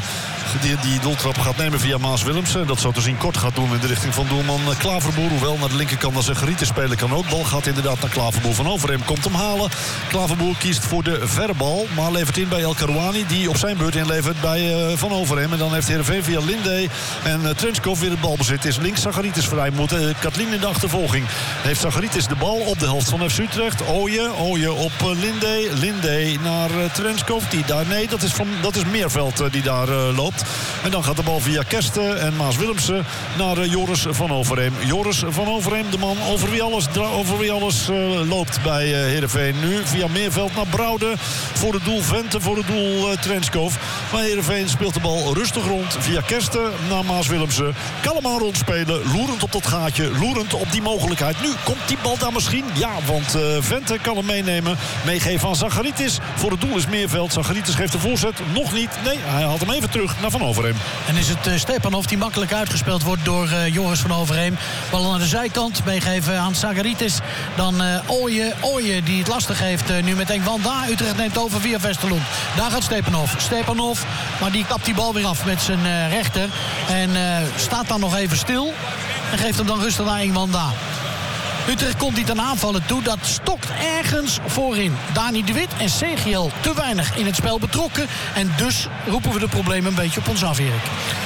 die doeltrap gaat nemen via Maas Willemsen. Dat zo te zien kort gaat doen in de richting van doelman Klaverboer. Hoewel naar de linkerkant als Zegeritis spelen kan ook. Bal gaat inderdaad naar Klaverboer. Van Overheem komt hem halen. Klaverboer kiest voor de verre bal. Maar levert in bij El Karouani. Die op zijn beurt inlevert bij Van Overheem. En dan heeft Heerenveen via Linde en Trenskov weer het balbezit. Is links Zegeritis vrij. Moet Katlin in de achtervolging. Heeft Zegeritis de bal op de helft van FC Utrecht. Ooyen op Linde. Linde naar Trenskov. Die daar, nee, dat is Meerveld die daar loopt. En dan gaat de bal via Kersten en Maas Willemsen naar Joris van Overheem. Joris van Overheem, de man over wie alles loopt bij Heerenveen. Nu via Meerveld naar Brouwde. Voor het doel Vente, voor het doel Trenskov. Maar Heerenveen speelt de bal rustig rond via Kersten naar Maas Willemsen. Kan hem aan rondspelen, loerend op dat gaatje, loerend op die mogelijkheid. Nu komt die bal daar misschien. Ja, want Vente kan hem meenemen. Meegeven aan Zegeritis. Voor het doel is Meerveld. Zegeritis geeft de voorzet. Nog niet. Nee, hij haalt hem even terug naar Van Overheem. En is het Stepanov die makkelijk uitgespeeld wordt door Joris van Overheem. Bal naar de zijkant, meegeven aan Zegeritis. Dan Ooyen die het lastig heeft nu met Engwanda. Utrecht neemt over via Westerlund. Daar gaat Stepanov, maar die kapt die bal weer af met zijn rechter. En staat dan nog even stil. En geeft hem dan rustig naar Engwanda. Utrecht komt niet aan aanvallen toe. Dat stokt ergens voorin. Dani de Wit en Zegiel te weinig in het spel betrokken. En dus roepen we de problemen een beetje op ons af, Erik.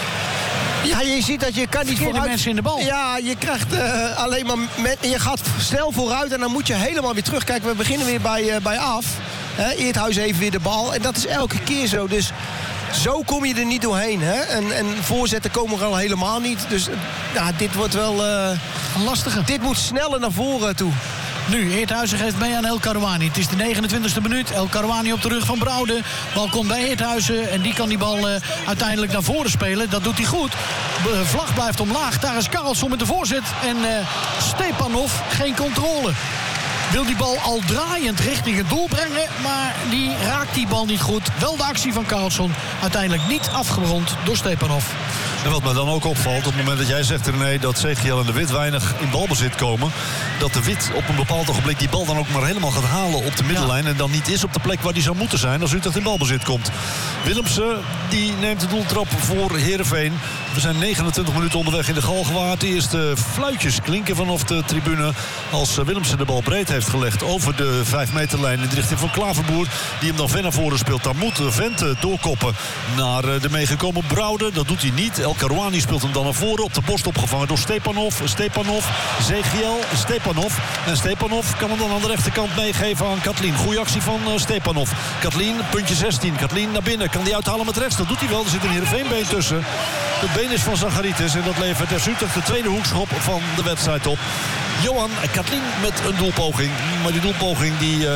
Ja, je ziet dat je kan niet vooruit. De mensen in de bal. Ja, je krijgt alleen maar... je gaat snel vooruit en dan moet je helemaal weer terug. Kijk, we beginnen weer bij af. Eerthuis heeft weer de bal. En dat is elke keer zo. Dus zo kom je er niet doorheen. Hè? En voorzetten komen er al helemaal niet. Dus dit wordt wel... een lastige. Dit moet sneller naar voren toe. Nu, Eerthuizen geeft mee aan El Karouani. Het is de 29e minuut. El Karouani op de rug van Brouwde. Bal komt bij Eerthuizen. En die kan die bal uiteindelijk naar voren spelen. Dat doet hij goed. Vlag blijft omlaag. Daar is Karlsson met de voorzet. En Stepanov geen controle. Wil die bal al draaiend richting het doel brengen. Maar die raakt die bal niet goed. Wel de actie van Karlsson. Uiteindelijk niet afgerond door Stepanov. En wat me dan ook opvalt, op het moment dat jij zegt, René, dat Zegiel en de Wit weinig in balbezit komen, dat de Wit op een bepaald ogenblik die bal dan ook maar helemaal gaat halen op de middenlijn. Ja. En dan niet is op de plek waar die zou moeten zijn als Utrecht in balbezit komt. Willemsen, die neemt de doeltrap voor Heerenveen. We zijn 29 minuten onderweg in de Galgenwaard. De eerste fluitjes klinken vanaf de tribune als Willemsen de bal breed heeft gelegd over de 5-meterlijn in de richting van Klaverboer, die hem dan ver naar voren speelt. Dan moet Vente doorkoppen naar de meegekomen Brouwde. Dat doet hij niet. El Karouani speelt hem dan naar voren. Op de borst opgevangen door Stepanov, Zegiel, Stepanov. En Stepanov kan hem dan aan de rechterkant meegeven aan Katlin. Goeie actie van Stepanov. Katlin, puntje 16. Katlin naar binnen. Kan die uithalen met rechts? Dat doet hij wel. Er zit een Heerenveenbeen tussen. Het been is van Zegeritis. En dat levert FC Utrecht de tweede hoekschop van de wedstrijd op. Johan Katlin met een doelpoging. Maar die doelpoging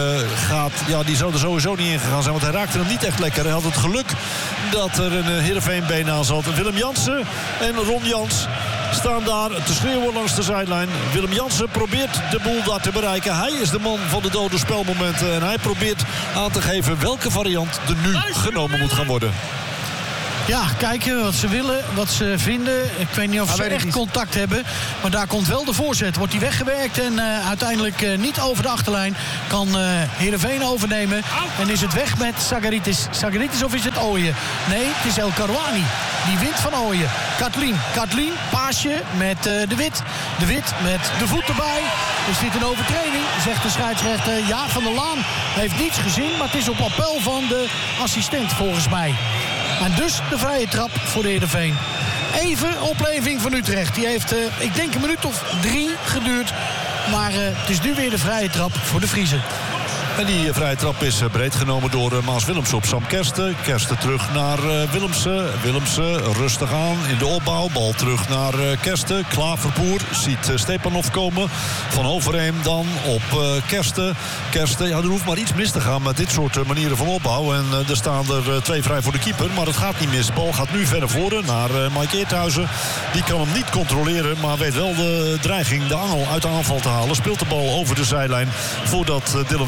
die zou er sowieso niet in gegaan zijn. Want hij raakte hem niet echt lekker. Hij had het geluk dat er een Heerenveenbeen aan zat. Willem Jansen en Ron Jans staan daar te schreeuwen langs de zijlijn. Willem Jansen probeert de boel daar te bereiken. Hij is de man van de dode spelmomenten. En hij probeert aan te geven welke variant er nu genomen moet gaan worden. Ja, kijken wat ze willen, wat ze vinden. Ik weet niet of ze echt contact hebben. Maar daar komt wel de voorzet. Wordt die weggewerkt en uiteindelijk niet over de achterlijn. Kan Heerenveen overnemen. En is het weg met Zegeritis of is het Ooyen? Nee, het is El Karouani. Die wint van Ooyen. Katlin, paasje met de Wit. De Wit met de voet erbij. Is dit een overtreding? Zegt de scheidsrechter. Ja, Van der Laan heeft niets gezien. Maar het is op appel van de assistent volgens mij. En dus de vrije trap voor de Heerenveen. Even opleving van Utrecht. Die heeft, ik denk, een minuut of 3 geduurd. Maar het is nu weer de vrije trap voor de Friezen. En die vrije trap is breed genomen door Maas Willemsen op Sam Kersten. Kersten terug naar Willemsen. Willemsen rustig aan in de opbouw. Bal terug naar Kersten. Klaverboer ziet Stepanov komen. Van Overheem dan op Kersten. Kersten, er hoeft maar iets mis te gaan met dit soort manieren van opbouw. En er staan er 2 vrij voor de keeper. Maar het gaat niet mis. De bal gaat nu verder voren naar Mike Eerthuizen. Die kan hem niet controleren. Maar weet wel de dreiging, de angel uit de aanval te halen. Speelt de bal over de zijlijn. Voordat Dylan Vente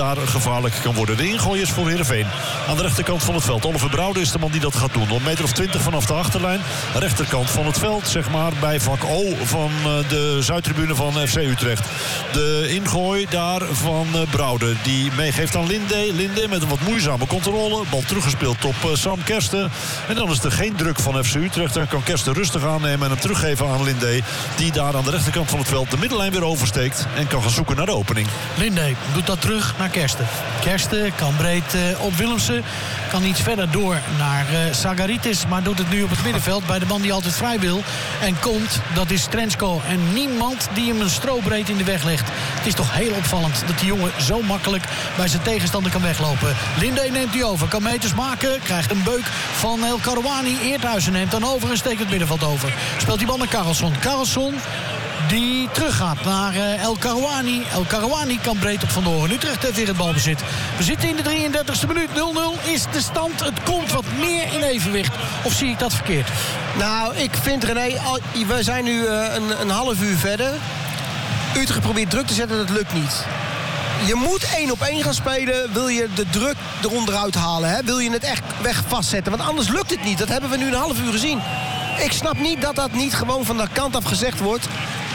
daar gevaarlijk kan worden. De ingooi is voor Heerenveen. Aan de rechterkant van het veld. Oliver Brouwde is de man die dat gaat doen. Op 1,20 meter vanaf de achterlijn. Rechterkant van het veld, zeg maar, bij vak O van de Zuidtribune van FC Utrecht. De ingooi daar van Brouwde. Die meegeeft aan Linde. Linde met een wat moeizame controle. Bal teruggespeeld op Sam Kersten. En dan is er geen druk van FC Utrecht. Dan kan Kersten rustig aannemen en hem teruggeven aan Linde. Die daar aan de rechterkant van het veld de middenlijn weer oversteekt. En kan gaan zoeken naar de opening. Linde doet dat terug naar Kersten. Kersten kan breed op Willemsen. Kan iets verder door naar Sagaritis. Maar doet het nu op het middenveld bij de man die altijd vrij wil. En komt, dat is Trenčko. En niemand die hem een strobreed in de weg legt. Het is toch heel opvallend dat die jongen zo makkelijk bij zijn tegenstander kan weglopen. Linde neemt hij over, kan meters maken. Krijgt een beuk van El Karouani. Eerthuizen neemt dan over en steekt het middenveld over. Speelt die bal naar Karlsson. Karlsson die teruggaat naar El Karouani. El Karouani kan breed op vandoor. Utrecht heeft weer het balbezit. We zitten in de 33e minuut. 0-0 is de stand. Het komt wat meer in evenwicht. Of zie ik dat verkeerd? Nou, ik vind René, we zijn nu een half uur verder. Utrecht probeert druk te zetten, dat lukt niet. Je moet 1-op-1 gaan spelen. Wil je de druk eronder uithalen? Hè? Wil je het echt weg vastzetten? Want anders lukt het niet. Dat hebben we nu een half uur gezien. Ik snap niet dat dat niet gewoon van de kant af gezegd wordt.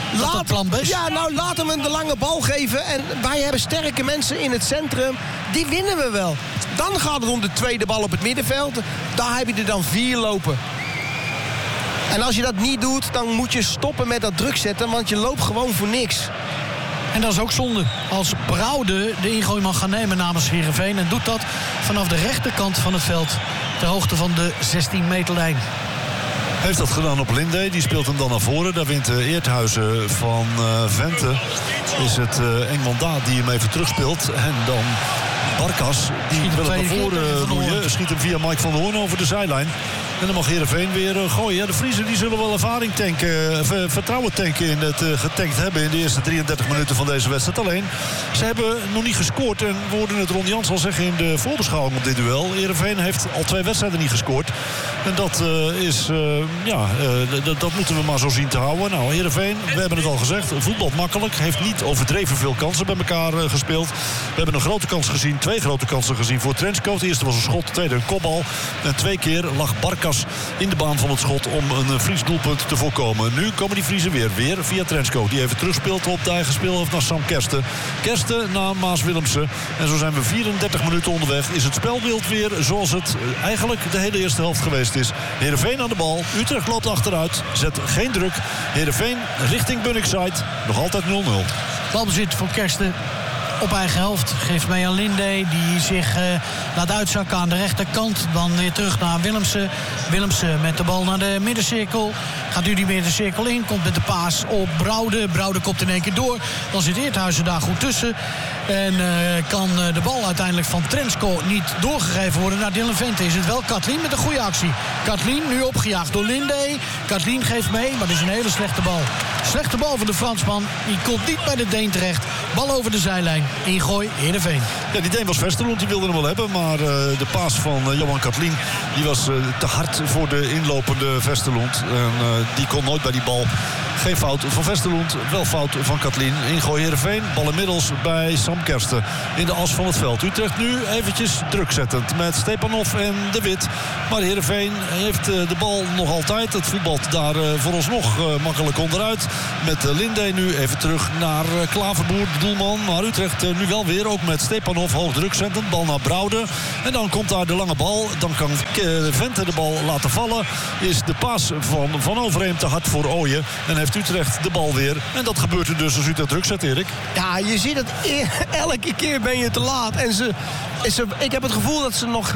Laat hem de lange bal geven. En wij hebben sterke mensen in het centrum. Die winnen we wel. Dan gaat het om de tweede bal op het middenveld. Daar heb je er dan 4 lopen. En als je dat niet doet, dan moet je stoppen met dat druk zetten. Want je loopt gewoon voor niks. En dat is ook zonde. Als Brouwde de ingooi mag gaan nemen namens Heerenveen. En doet dat vanaf de rechterkant van het veld. Ter hoogte van de 16 meterlijn. Heeft dat gedaan op Linde. Die speelt hem dan naar voren. Daar wint Eerthuizen van Vente. Is het Engmanda die hem even terugspeelt. En dan Barkas. Die wil hem naar voren roeien. Schiet hem via Mike van der Hoorn over de zijlijn. En dan mag Heerenveen weer gooien. Ja, de Friezen die zullen wel vertrouwen tanken in het getankt hebben in de eerste 33 minuten van deze wedstrijd. Alleen, ze hebben nog niet gescoord. En we hoorden het Ron Jans al zeggen in de voorbeschouwing op dit duel. Heerenveen heeft al 2 wedstrijden niet gescoord. En dat dat moeten we maar zo zien te houden. Nou, Heerenveen, we hebben het al gezegd, voetbalt makkelijk. Heeft niet overdreven veel kansen bij elkaar gespeeld. We hebben een grote kans gezien, 2 grote kansen gezien voor Trenčko. De eerste was een schot, de tweede een kopbal. En 2 keer lag Barkas in de baan van het schot om een Fries doelpunt te voorkomen. Nu komen die Friesen weer via Trenčko. Die even terugspeelt op de eigen speelhelft naar Sam Kersten. Kersten naar Maas Willemsen. En zo zijn we 34 minuten onderweg. Is het spelbeeld weer zoals het eigenlijk de hele eerste helft geweest is. Heerenveen aan de bal. Utrecht loopt achteruit. Zet geen druk. Heerenveen richting Bunningside. Nog altijd 0-0. Balbezit voor Kersten. Op eigen helft geeft mee aan Linde. Die zich laat uitzakken aan de rechterkant. Dan weer terug naar Willemsen. Willemsen met de bal naar de middencirkel. Gaat nu die middencirkel in. Komt met de paas op Brouwde. Brouwde kopt in één keer door. Dan zit Eerthuizen daar goed tussen. En kan de bal uiteindelijk van Trenčko niet doorgegeven worden. Naar Dylan Vente is het wel Katlin met een goede actie. Katlin nu opgejaagd door Linde. Katlin geeft mee, maar dat is een hele slechte bal. Slechte bal van de Fransman. Die komt niet bij de Deen terecht. Bal over de zijlijn. Ingooi Heerenveen. Ja, die Deen was Vesterlund, die wilde hem wel hebben. Maar de paas van Johan Katlin die was te hard voor de inlopende Vesterlund. En die kon nooit bij die bal. Geen fout van Vesterlund, wel fout van Katlin. Ingooi Heerenveen, bal inmiddels bij Sam Kersten in de as van het veld. Utrecht nu eventjes drukzettend met Stepanov en De Wit. Maar Heerenveen heeft de bal nog altijd. Het voetbalt daar vooralsnog makkelijk onderuit. Met Linde nu even terug naar Klaverboer, de doelman. Maar Utrecht nu wel weer, ook met Stepanov hoog drukzettend. Bal naar Brouwde. En dan komt daar de lange bal. Dan kan Vente de bal laten vallen. Is de paas van Overheem te hard voor Ooyen. En heeft Utrecht de bal weer. En dat gebeurt er dus als Utrecht druk zet, Erik. Ja, je ziet het. Elke keer ben je te laat. En ik heb het gevoel dat ze nog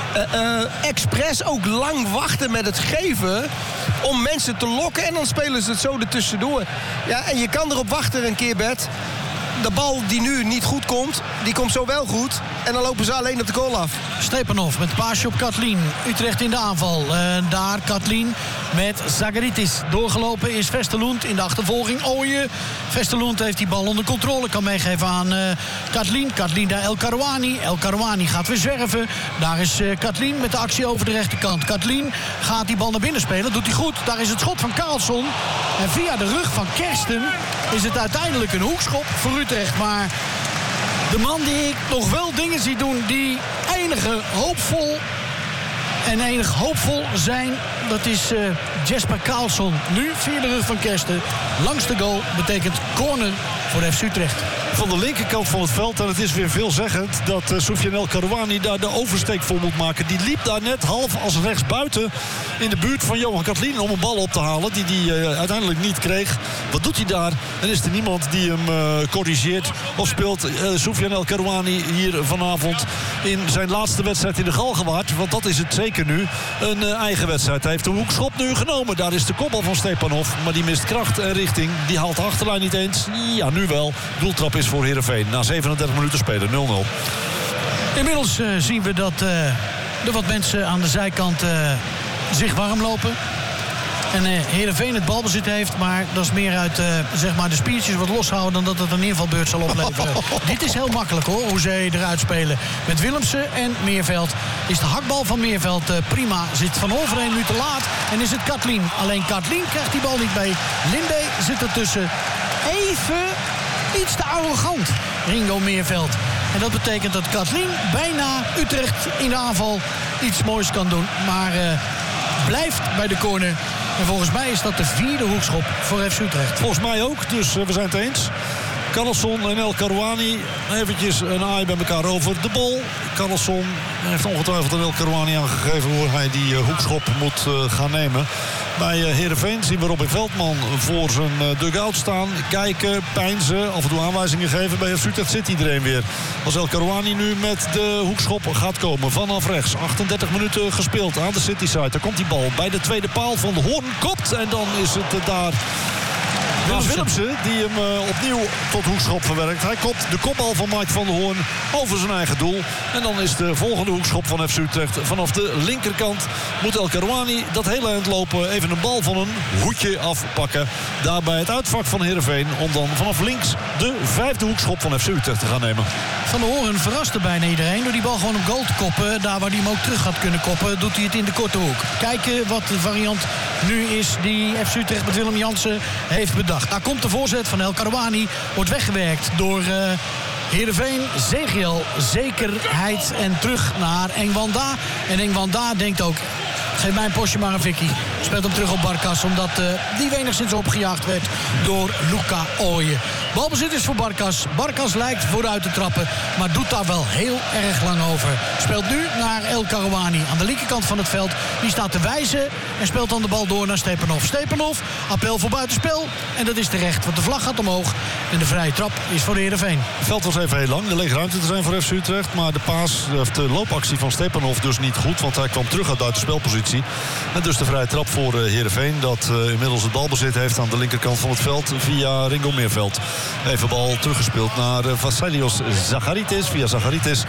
expres ook lang wachten met het geven om mensen te lokken. En dan spelen ze het zo ertussendoor. Ja, en je kan erop wachten een keer, Bert. De bal die nu niet goed komt, die komt zo wel goed. En dan lopen ze alleen op de goal af. Stepanov met paasje op Katlin. Utrecht in de aanval. Daar Katlin met Zagaritis. Doorgelopen is Vesterlund in de achtervolging. Ooyen. Vesterlund heeft die bal onder controle. Kan meegeven aan Katlin. Katlin naar El Karouani. El Karouani gaat weer zwerven. Daar is Katlin met de actie over de rechterkant. Katlin gaat die bal naar binnen spelen. Doet hij goed. Daar is het schot van Karlsson. En via de rug van Kersten is het uiteindelijk een hoekschop voor Utrecht. Maar De man die ik nog wel dingen zie doen die enig hoopvol zijn, dat is Jesper Karlsson. Nu via de rug van Kersten. Langs de goal betekent corner voor FC Utrecht. Van de linkerkant van het veld. En het is weer veelzeggend dat Soufiane El Karouani daar de oversteek voor moet maken. Die liep daar net half als rechtsbuiten in de buurt van Johan Katlin om een bal op te halen. Die hij uiteindelijk niet kreeg. Wat doet hij daar? En is er niemand die hem corrigeert? Of speelt Soufiane El Karouani hier vanavond in zijn laatste wedstrijd in de Galgenwaard? Want dat is het zeker nu. Een eigen wedstrijd. Hij heeft de hoekschop nu genomen. Daar is de kopbal van Stepanov. Maar die mist kracht en richting. Die haalt de achterlijn niet eens. Ja, nu wel. Doeltrap is voor Heerenveen. Na 37 minuten spelen 0-0. Inmiddels zien we dat er wat mensen aan de zijkant zich warm lopen. En Heerenveen het balbezit heeft. Maar dat is meer uit zeg maar de spiertjes wat loshouden dan dat het een invalbeurt zal opleveren. Dit is heel makkelijk hoor, hoe ze eruit spelen. Met Willemsen en Meerveld is de hakbal van Meerveld prima. Zit Van Overheen nu te laat en is het Katlin. Alleen Katlin krijgt die bal niet bij. Linde zit ertussen. Even iets te arrogant, Ringo Meerveld. En dat betekent dat Katlin bijna Utrecht in de aanval iets moois kan doen. Maar blijft bij de corner. En volgens mij is dat de 4e hoekschop voor FC Utrecht. Volgens mij ook, dus we zijn het eens. Karlsson en El Karouani eventjes een aai bij elkaar over de bal. Karlsson heeft ongetwijfeld aan El Karouani aangegeven hoe hij die hoekschop moet gaan nemen. Bij Heerenveen zien we Robin Veldman voor zijn dugout staan. Kijken, peinzen, af en toe aanwijzingen geven. Bij FC Utrecht zit iedereen weer. Als El Karouani nu met de hoekschop gaat komen vanaf rechts. 38 minuten gespeeld aan de Cityside. Daar komt die bal bij de tweede paal van de Hoorn. Kopt en dan is het daar Willemsen die hem opnieuw tot hoekschop verwerkt. Hij kopt de kopbal van Mike van der Hoorn over zijn eigen doel. En dan is de volgende hoekschop van FC Utrecht vanaf de linkerkant. Moet El Karouani dat hele eind lopen. Even een bal van een hoedje afpakken. Daarbij het uitvak van Heerenveen. Om dan vanaf links de 5e hoekschop van FC Utrecht te gaan nemen. Van der Hoorn verraste bijna iedereen door die bal gewoon op goal te koppen. Daar waar hij hem ook terug had kunnen koppen, doet hij het in de korte hoek. Kijken wat de variant nu is die FC Utrecht met Willem Jansen heeft bedacht. Daar komt de voorzet van El Karouani. Wordt weggewerkt door Heerenveen. Zegiel, zekerheid en terug naar Engwanda. En Engwanda denkt ook, geef mij een postje maar een Vicky. Speelt hem terug op Barkas, omdat die enigszins opgejaagd werd door Luca Ooyen. Balbezit is voor Barkas. Barkas lijkt vooruit te trappen, maar doet daar wel heel erg lang over. Speelt nu naar El Karouani aan de linkerkant van het veld. Die staat te wijzen en speelt dan de bal door naar Stepanov. Stepanov, appel voor buitenspel. En dat is terecht, want de vlag gaat omhoog. En de vrije trap is voor Heerenveen. Het veld was even heel lang. Er leek ruimte te zijn voor FC Utrecht. Maar de loopactie van Stepanov dus niet goed. Want hij kwam terug uit buitenspelpositie. En dus de vrije trap voor Heerenveen. Dat inmiddels het balbezit heeft aan de linkerkant van het veld. Via Ringo Meerveld. Even bal teruggespeeld naar Vassilios Zacharitis. Via Zacharitis.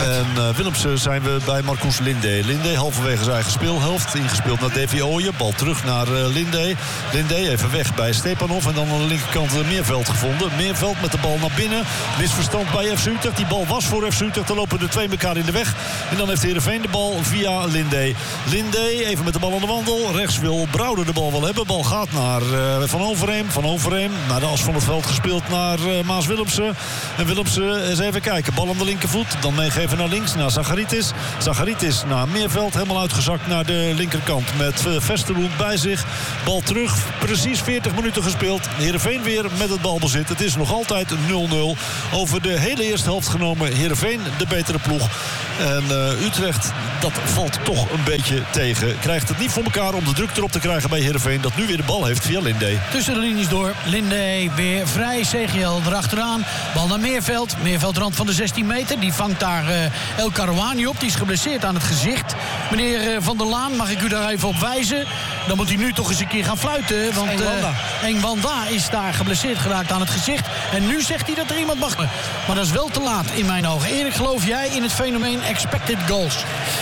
En Willemsen zijn we bij Marcus Linde. Linde halverwege zijn eigen speelhelft. Ingespeeld naar Davy Ooyen. Bal terug naar Linde. Linde even weg bij Stepanov. En dan aan de linkerkant Meerveld gevonden. Meerveld met de bal naar binnen. Misverstand bij FC Utrecht. Die bal was voor FC Utrecht. Dan lopen de twee elkaar in de weg. En dan heeft Heerenveen de bal via Linde. Linde even met de bal aan de wandel. Rechts wil Brouwer de bal wel hebben. Bal gaat naar Van Overheem. Van Overheem naar de as van het veld gespeeld naar Maas Willemsen. En Willemsen eens even kijken. Bal aan de linkervoet. Dan meegeven naar links naar Zacharitis. Zacharitis naar Meerveld. Helemaal uitgezakt naar de linkerkant. Met Vesterloen bij zich. Bal terug. Precies 40 minuten gespeeld. Heerenveen weer met het balbezit. Het is nog altijd 0-0. Over de hele eerste helft genomen. Heerenveen de betere ploeg. En Utrecht, dat valt toch een beetje tegen. Krijgt het niet voor elkaar om de druk erop te krijgen bij Heerenveen. Dat nu weer de bal heeft via Linde. Tussen de linies door. Linde weer vrij. Zegiel erachteraan. Bal naar Meerveld. Meerveld rand van de 16 meter. Die vangt daar El Karouani op. Die is geblesseerd aan het gezicht. Meneer Van der Laan, mag ik u daar even op wijzen? Dan moet hij nu toch eens een keer gaan fluiten. Want Engwanda is daar geblesseerd geraakt aan het gezicht. En nu zegt hij dat er iemand mag. Maar dat is wel te laat in mijn ogen. Erik, geloof jij in het fenomeen expected goals?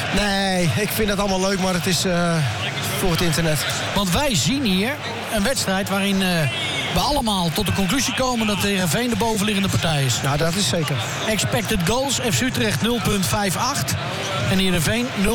Nee, ik vind dat allemaal leuk, maar het is voor het internet. Want wij zien hier een wedstrijd waarin we allemaal tot de conclusie komen dat Heerenveen de bovenliggende partij is. Ja, dat is zeker. Expected goals, FC Utrecht 0,58 en Heerenveen 0,19.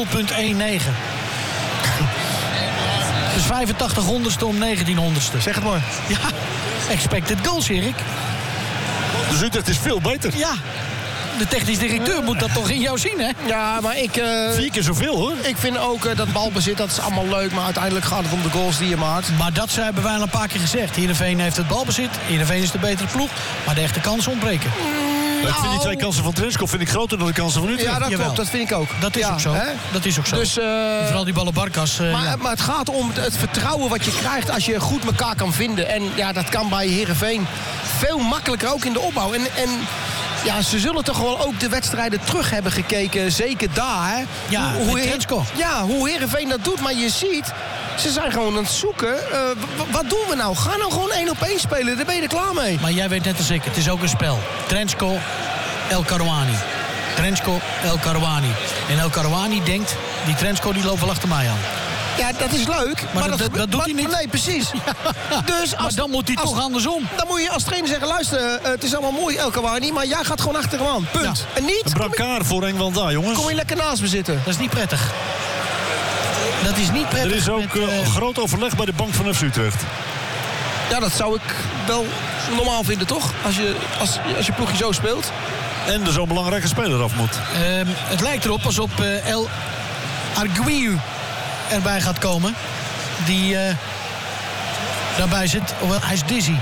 Dus 8500ste om 1900ste. Zeg het maar. Ja, expected goals, Erik. Dus Utrecht is veel beter. Ja. De technisch directeur moet dat toch in jou zien, hè? Ja, maar 4 keer zoveel, hoor. ik vind ook dat balbezit, dat is allemaal leuk. Maar uiteindelijk gaat het om de goals die je maakt. Maar dat hebben wij al een paar keer gezegd. Heerenveen heeft het balbezit. Heerenveen is de betere ploeg. Maar de echte kansen ontbreken. Ik vind die 2 kansen van Trenskov groter dan de kansen van Utrecht. Ja, dat Jawel. klopt. Dat vind ik ook. Dat is ook zo. Hè? Dat is ook zo. Dus, vooral die ballen Barkas. maar het gaat om het vertrouwen wat je krijgt als je goed elkaar kan vinden. En ja, dat kan bij Heerenveen veel makkelijker ook in de opbouw. En ja, ze zullen toch wel ook de wedstrijden terug hebben gekeken. Zeker daar. Hè? Ja, met Trenskov. Ja, hoe Heerenveen dat doet. Maar je ziet, ze zijn gewoon aan het zoeken. Wat doen we nou? Ga nou gewoon 1-op-1 spelen. Daar ben je er klaar mee. Maar jij weet net als ik, het is ook een spel. Trensko, El Karouani. Trensko, El Karouani. En El Karouani denkt, die Trensko die loopt wel achter mij aan. Ja, dat is leuk. Maar dat doet hij niet. Nee, precies. Dus Maar dan moet hij toch andersom. Dan moet je als trainer zeggen, luister, het is allemaal mooi El Karouani, maar jij gaat gewoon achter hem aan. Punt. Ja. En niet, Een brancard voor Engelda, jongens. kom je lekker naast me zitten. Dat is niet prettig. Dat is niet prettig. Er is ook groot overleg bij de bank van FC Utrecht. Ja, dat zou ik wel normaal vinden, toch? Als je ploegje zo speelt. En er zo'n belangrijke speler af moet. Het lijkt erop alsof El Arguiu erbij gaat komen. Die daarbij zit. Oh, hij is dizzy.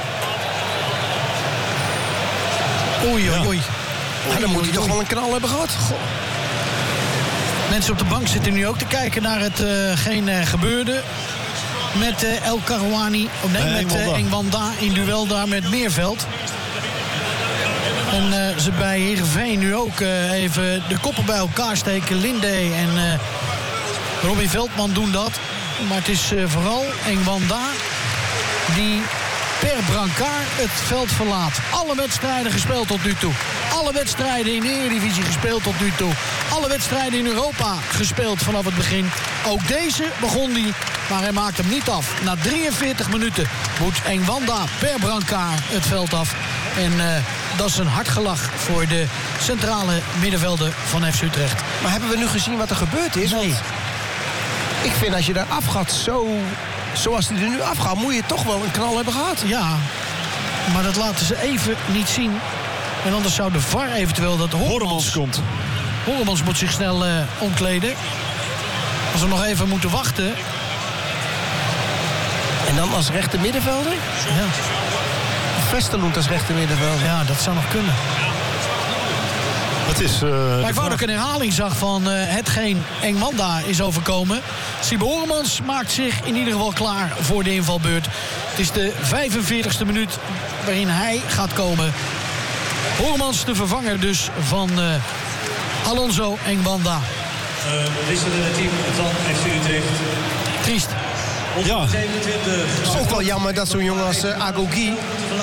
Oei. Ja, dan moet hij toch wel een knal hebben gehad. Goh. Mensen op de bank zitten nu ook te kijken naar hetgeen gebeurde. Met El Karouani. Met Engbanda in duel daar met Meerveld. En ze bij Heerenveen nu ook even de koppen bij elkaar steken. Linde en Robin Veldman doen dat. Maar het is vooral Engbanda die per brancard het veld verlaat. Alle wedstrijden gespeeld tot nu toe. Alle wedstrijden in de Eredivisie gespeeld tot nu toe. Alle wedstrijden in Europa gespeeld vanaf het begin. Ook deze begon hij, maar hij maakt hem niet af. Na 43 minuten moet Engbanda per brancard het veld af. En dat is een hard gelach voor de centrale middenvelder van FC Utrecht. Maar hebben we nu gezien wat er gebeurd is? Nee. Want ik vind als je daar afgaat zoals hij er nu afgaat, moet je toch wel een knal hebben gehad. Ja, maar dat laten ze even niet zien. En anders zou de VAR eventueel dat Horemans komt. Horemans moet zich snel omkleden. Als we nog even moeten wachten. En dan als rechter middenvelder? Ja, Vesterloend als rechter middenvelder. ja, dat zou nog kunnen. Het is... Maar ik wou dat ik een herhaling zag van hetgeen Engbanda is overkomen. Siebe Horemans maakt zich in ieder geval klaar voor de invalbeurt. Het is de 45e minuut waarin hij gaat komen. Horemans de vervanger dus van Alonso Engbanda. Wisselende team van FC Utrecht. Triest. Ja. 27. Het is ook wel jammer dat zo'n jongen als Agogi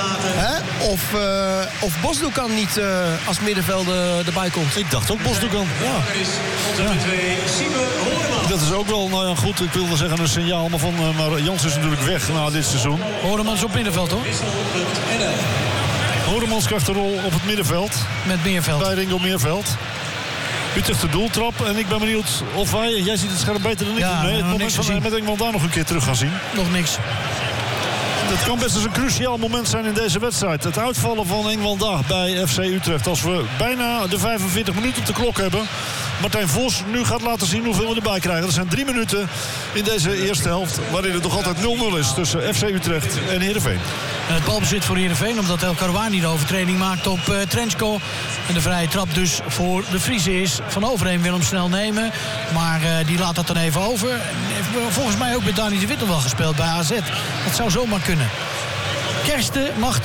of Bosdoekan niet als middenvelder erbij komt. Ik dacht ook Bosdoekan. Ja. Is onze nummer 2, Siebe Horemans. Dat is ook wel, nou ja, goed, ik wilde zeggen een signaal. Maar Jans is natuurlijk weg na dit seizoen. Horemans op middenveld hoor. Horemans krijgt de rol op het middenveld. Met Meerveld. Bij Ringo Meerveld. Utrecht de doeltrap. En ik ben benieuwd of jij ziet het scherm beter dan ik. Ja, Nee, het nog moment niks van gezien. met Engeland daar nog een keer terug gaan zien. Nog niks. Het kan best eens een cruciaal moment zijn in deze wedstrijd. Het uitvallen van Engelda bij FC Utrecht. Als we bijna de 45 minuten op de klok hebben. Martijn Vos nu gaat laten zien hoeveel we erbij krijgen. Er zijn 3 minuten in deze eerste helft. Waarin het nog altijd 0-0 is tussen FC Utrecht en Heerenveen. En het balbezit voor Heerenveen omdat El Karouani de overtreding maakt op Trensko. En de vrije trap dus voor de Friese is. Van Overheem wil hem snel nemen. Maar die laat dat dan even over. Heeft volgens mij ook met Dani de Witte wel gespeeld bij AZ. Dat zou zomaar kunnen. Kersten mag